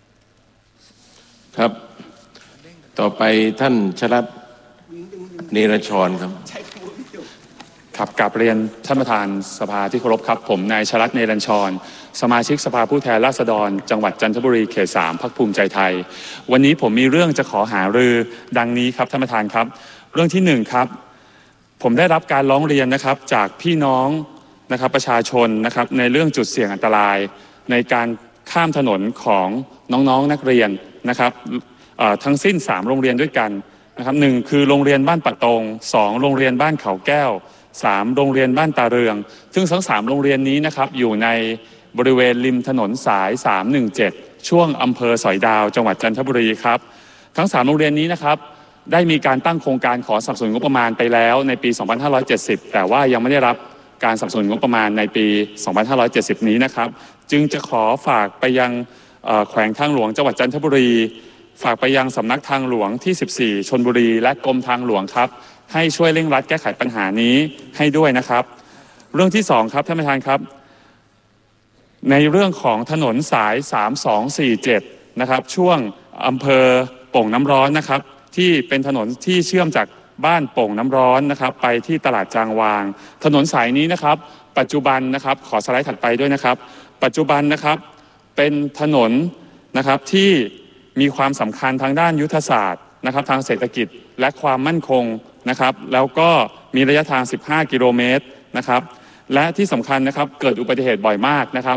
ครับต่อไปท่านชลัดเนรชรครับครับกราบเรียนท่านประธานสภาที่เคารพครับผมนายชลัดเนรชรสมาชิกสภาผู้แทนราษฎรจังหวัดจันทบุรีเขตสามพรรคภูมิใจไทยวันนี้ผมมีเรื่องจะขอหารือดังนี้ครับท่านประธานครับเรื่องที่หนึ่งครับผมได้รับการร้องเรียนนะครับจากพี่น้องนะครับประชาชนนะครับในเรื่องจุดเสี่ยงอันตรายในการข้ามถนนของน้องๆนักเรียนนะครับทั้งสิ้นสามโรงเรียนด้วยกันนะครับหนึ่งคือโรงเรียนบ้านปะตงสองโรงเรียนบ้านเขาแก้วสามโรงเรียนบ้านตาเรืองซึ่งทั้งสามโรงเรียนนี้นะครับอยู่ในบริเวณริมถนนสายสามหนึ่งเจ็ดช่วงอำเภอสอยดาวจังหวัดจันทบุรีครับทั้งสามโรงเรียนนี้นะครับได้มีการตั้งโครงการขอสนับสนุนงบประมาณไปแล้วในปีสองพันห้าร้อยเจ็ดสิบแต่ว่ายังไม่ได้รับการสนับสนุนงบประมาณในปีสองพันห้าร้อยเจ็ดสิบนี้นะครับจึงจะขอฝากไปยังแขวงทางหลวงจังหวัดจันทบุรีฝากไปยังสำนักทางหลวงที่สิบสี่ชลบุรีและกรมทางหลวงครับให้ช่วยเร่งรัดแก้ไขปัญหานี้ให้ด้วยนะครับเรื่องที่สองครับท่านประธานครับในเรื่องของถนนสายสามสองสี่เจ็ดนะครับช่วงอำเภอโป่งน้ำร้อนนะครับที่เป็นถนนที่เชื่อมจากบ้านโป่งน้ำร้อนนะครับไปที่ตลาดจางวางถนนสายนี้นะครับปัจจุบันนะครับขอสไลด์ถัดไปด้วยนะครับปัจจุบันนะครับเป็นถนนนะครับที่มีความสำคัญทางด้านยุทธศาสตร์นะครับทางเศรษฐกิจและความมั่นคงนะครับแล้วก็มีระยะทางสิบห้ากิโลเมตรนะครับและที่สำคัญนะครับเกิดอุบัติเหตุบ่อยมากนะครับ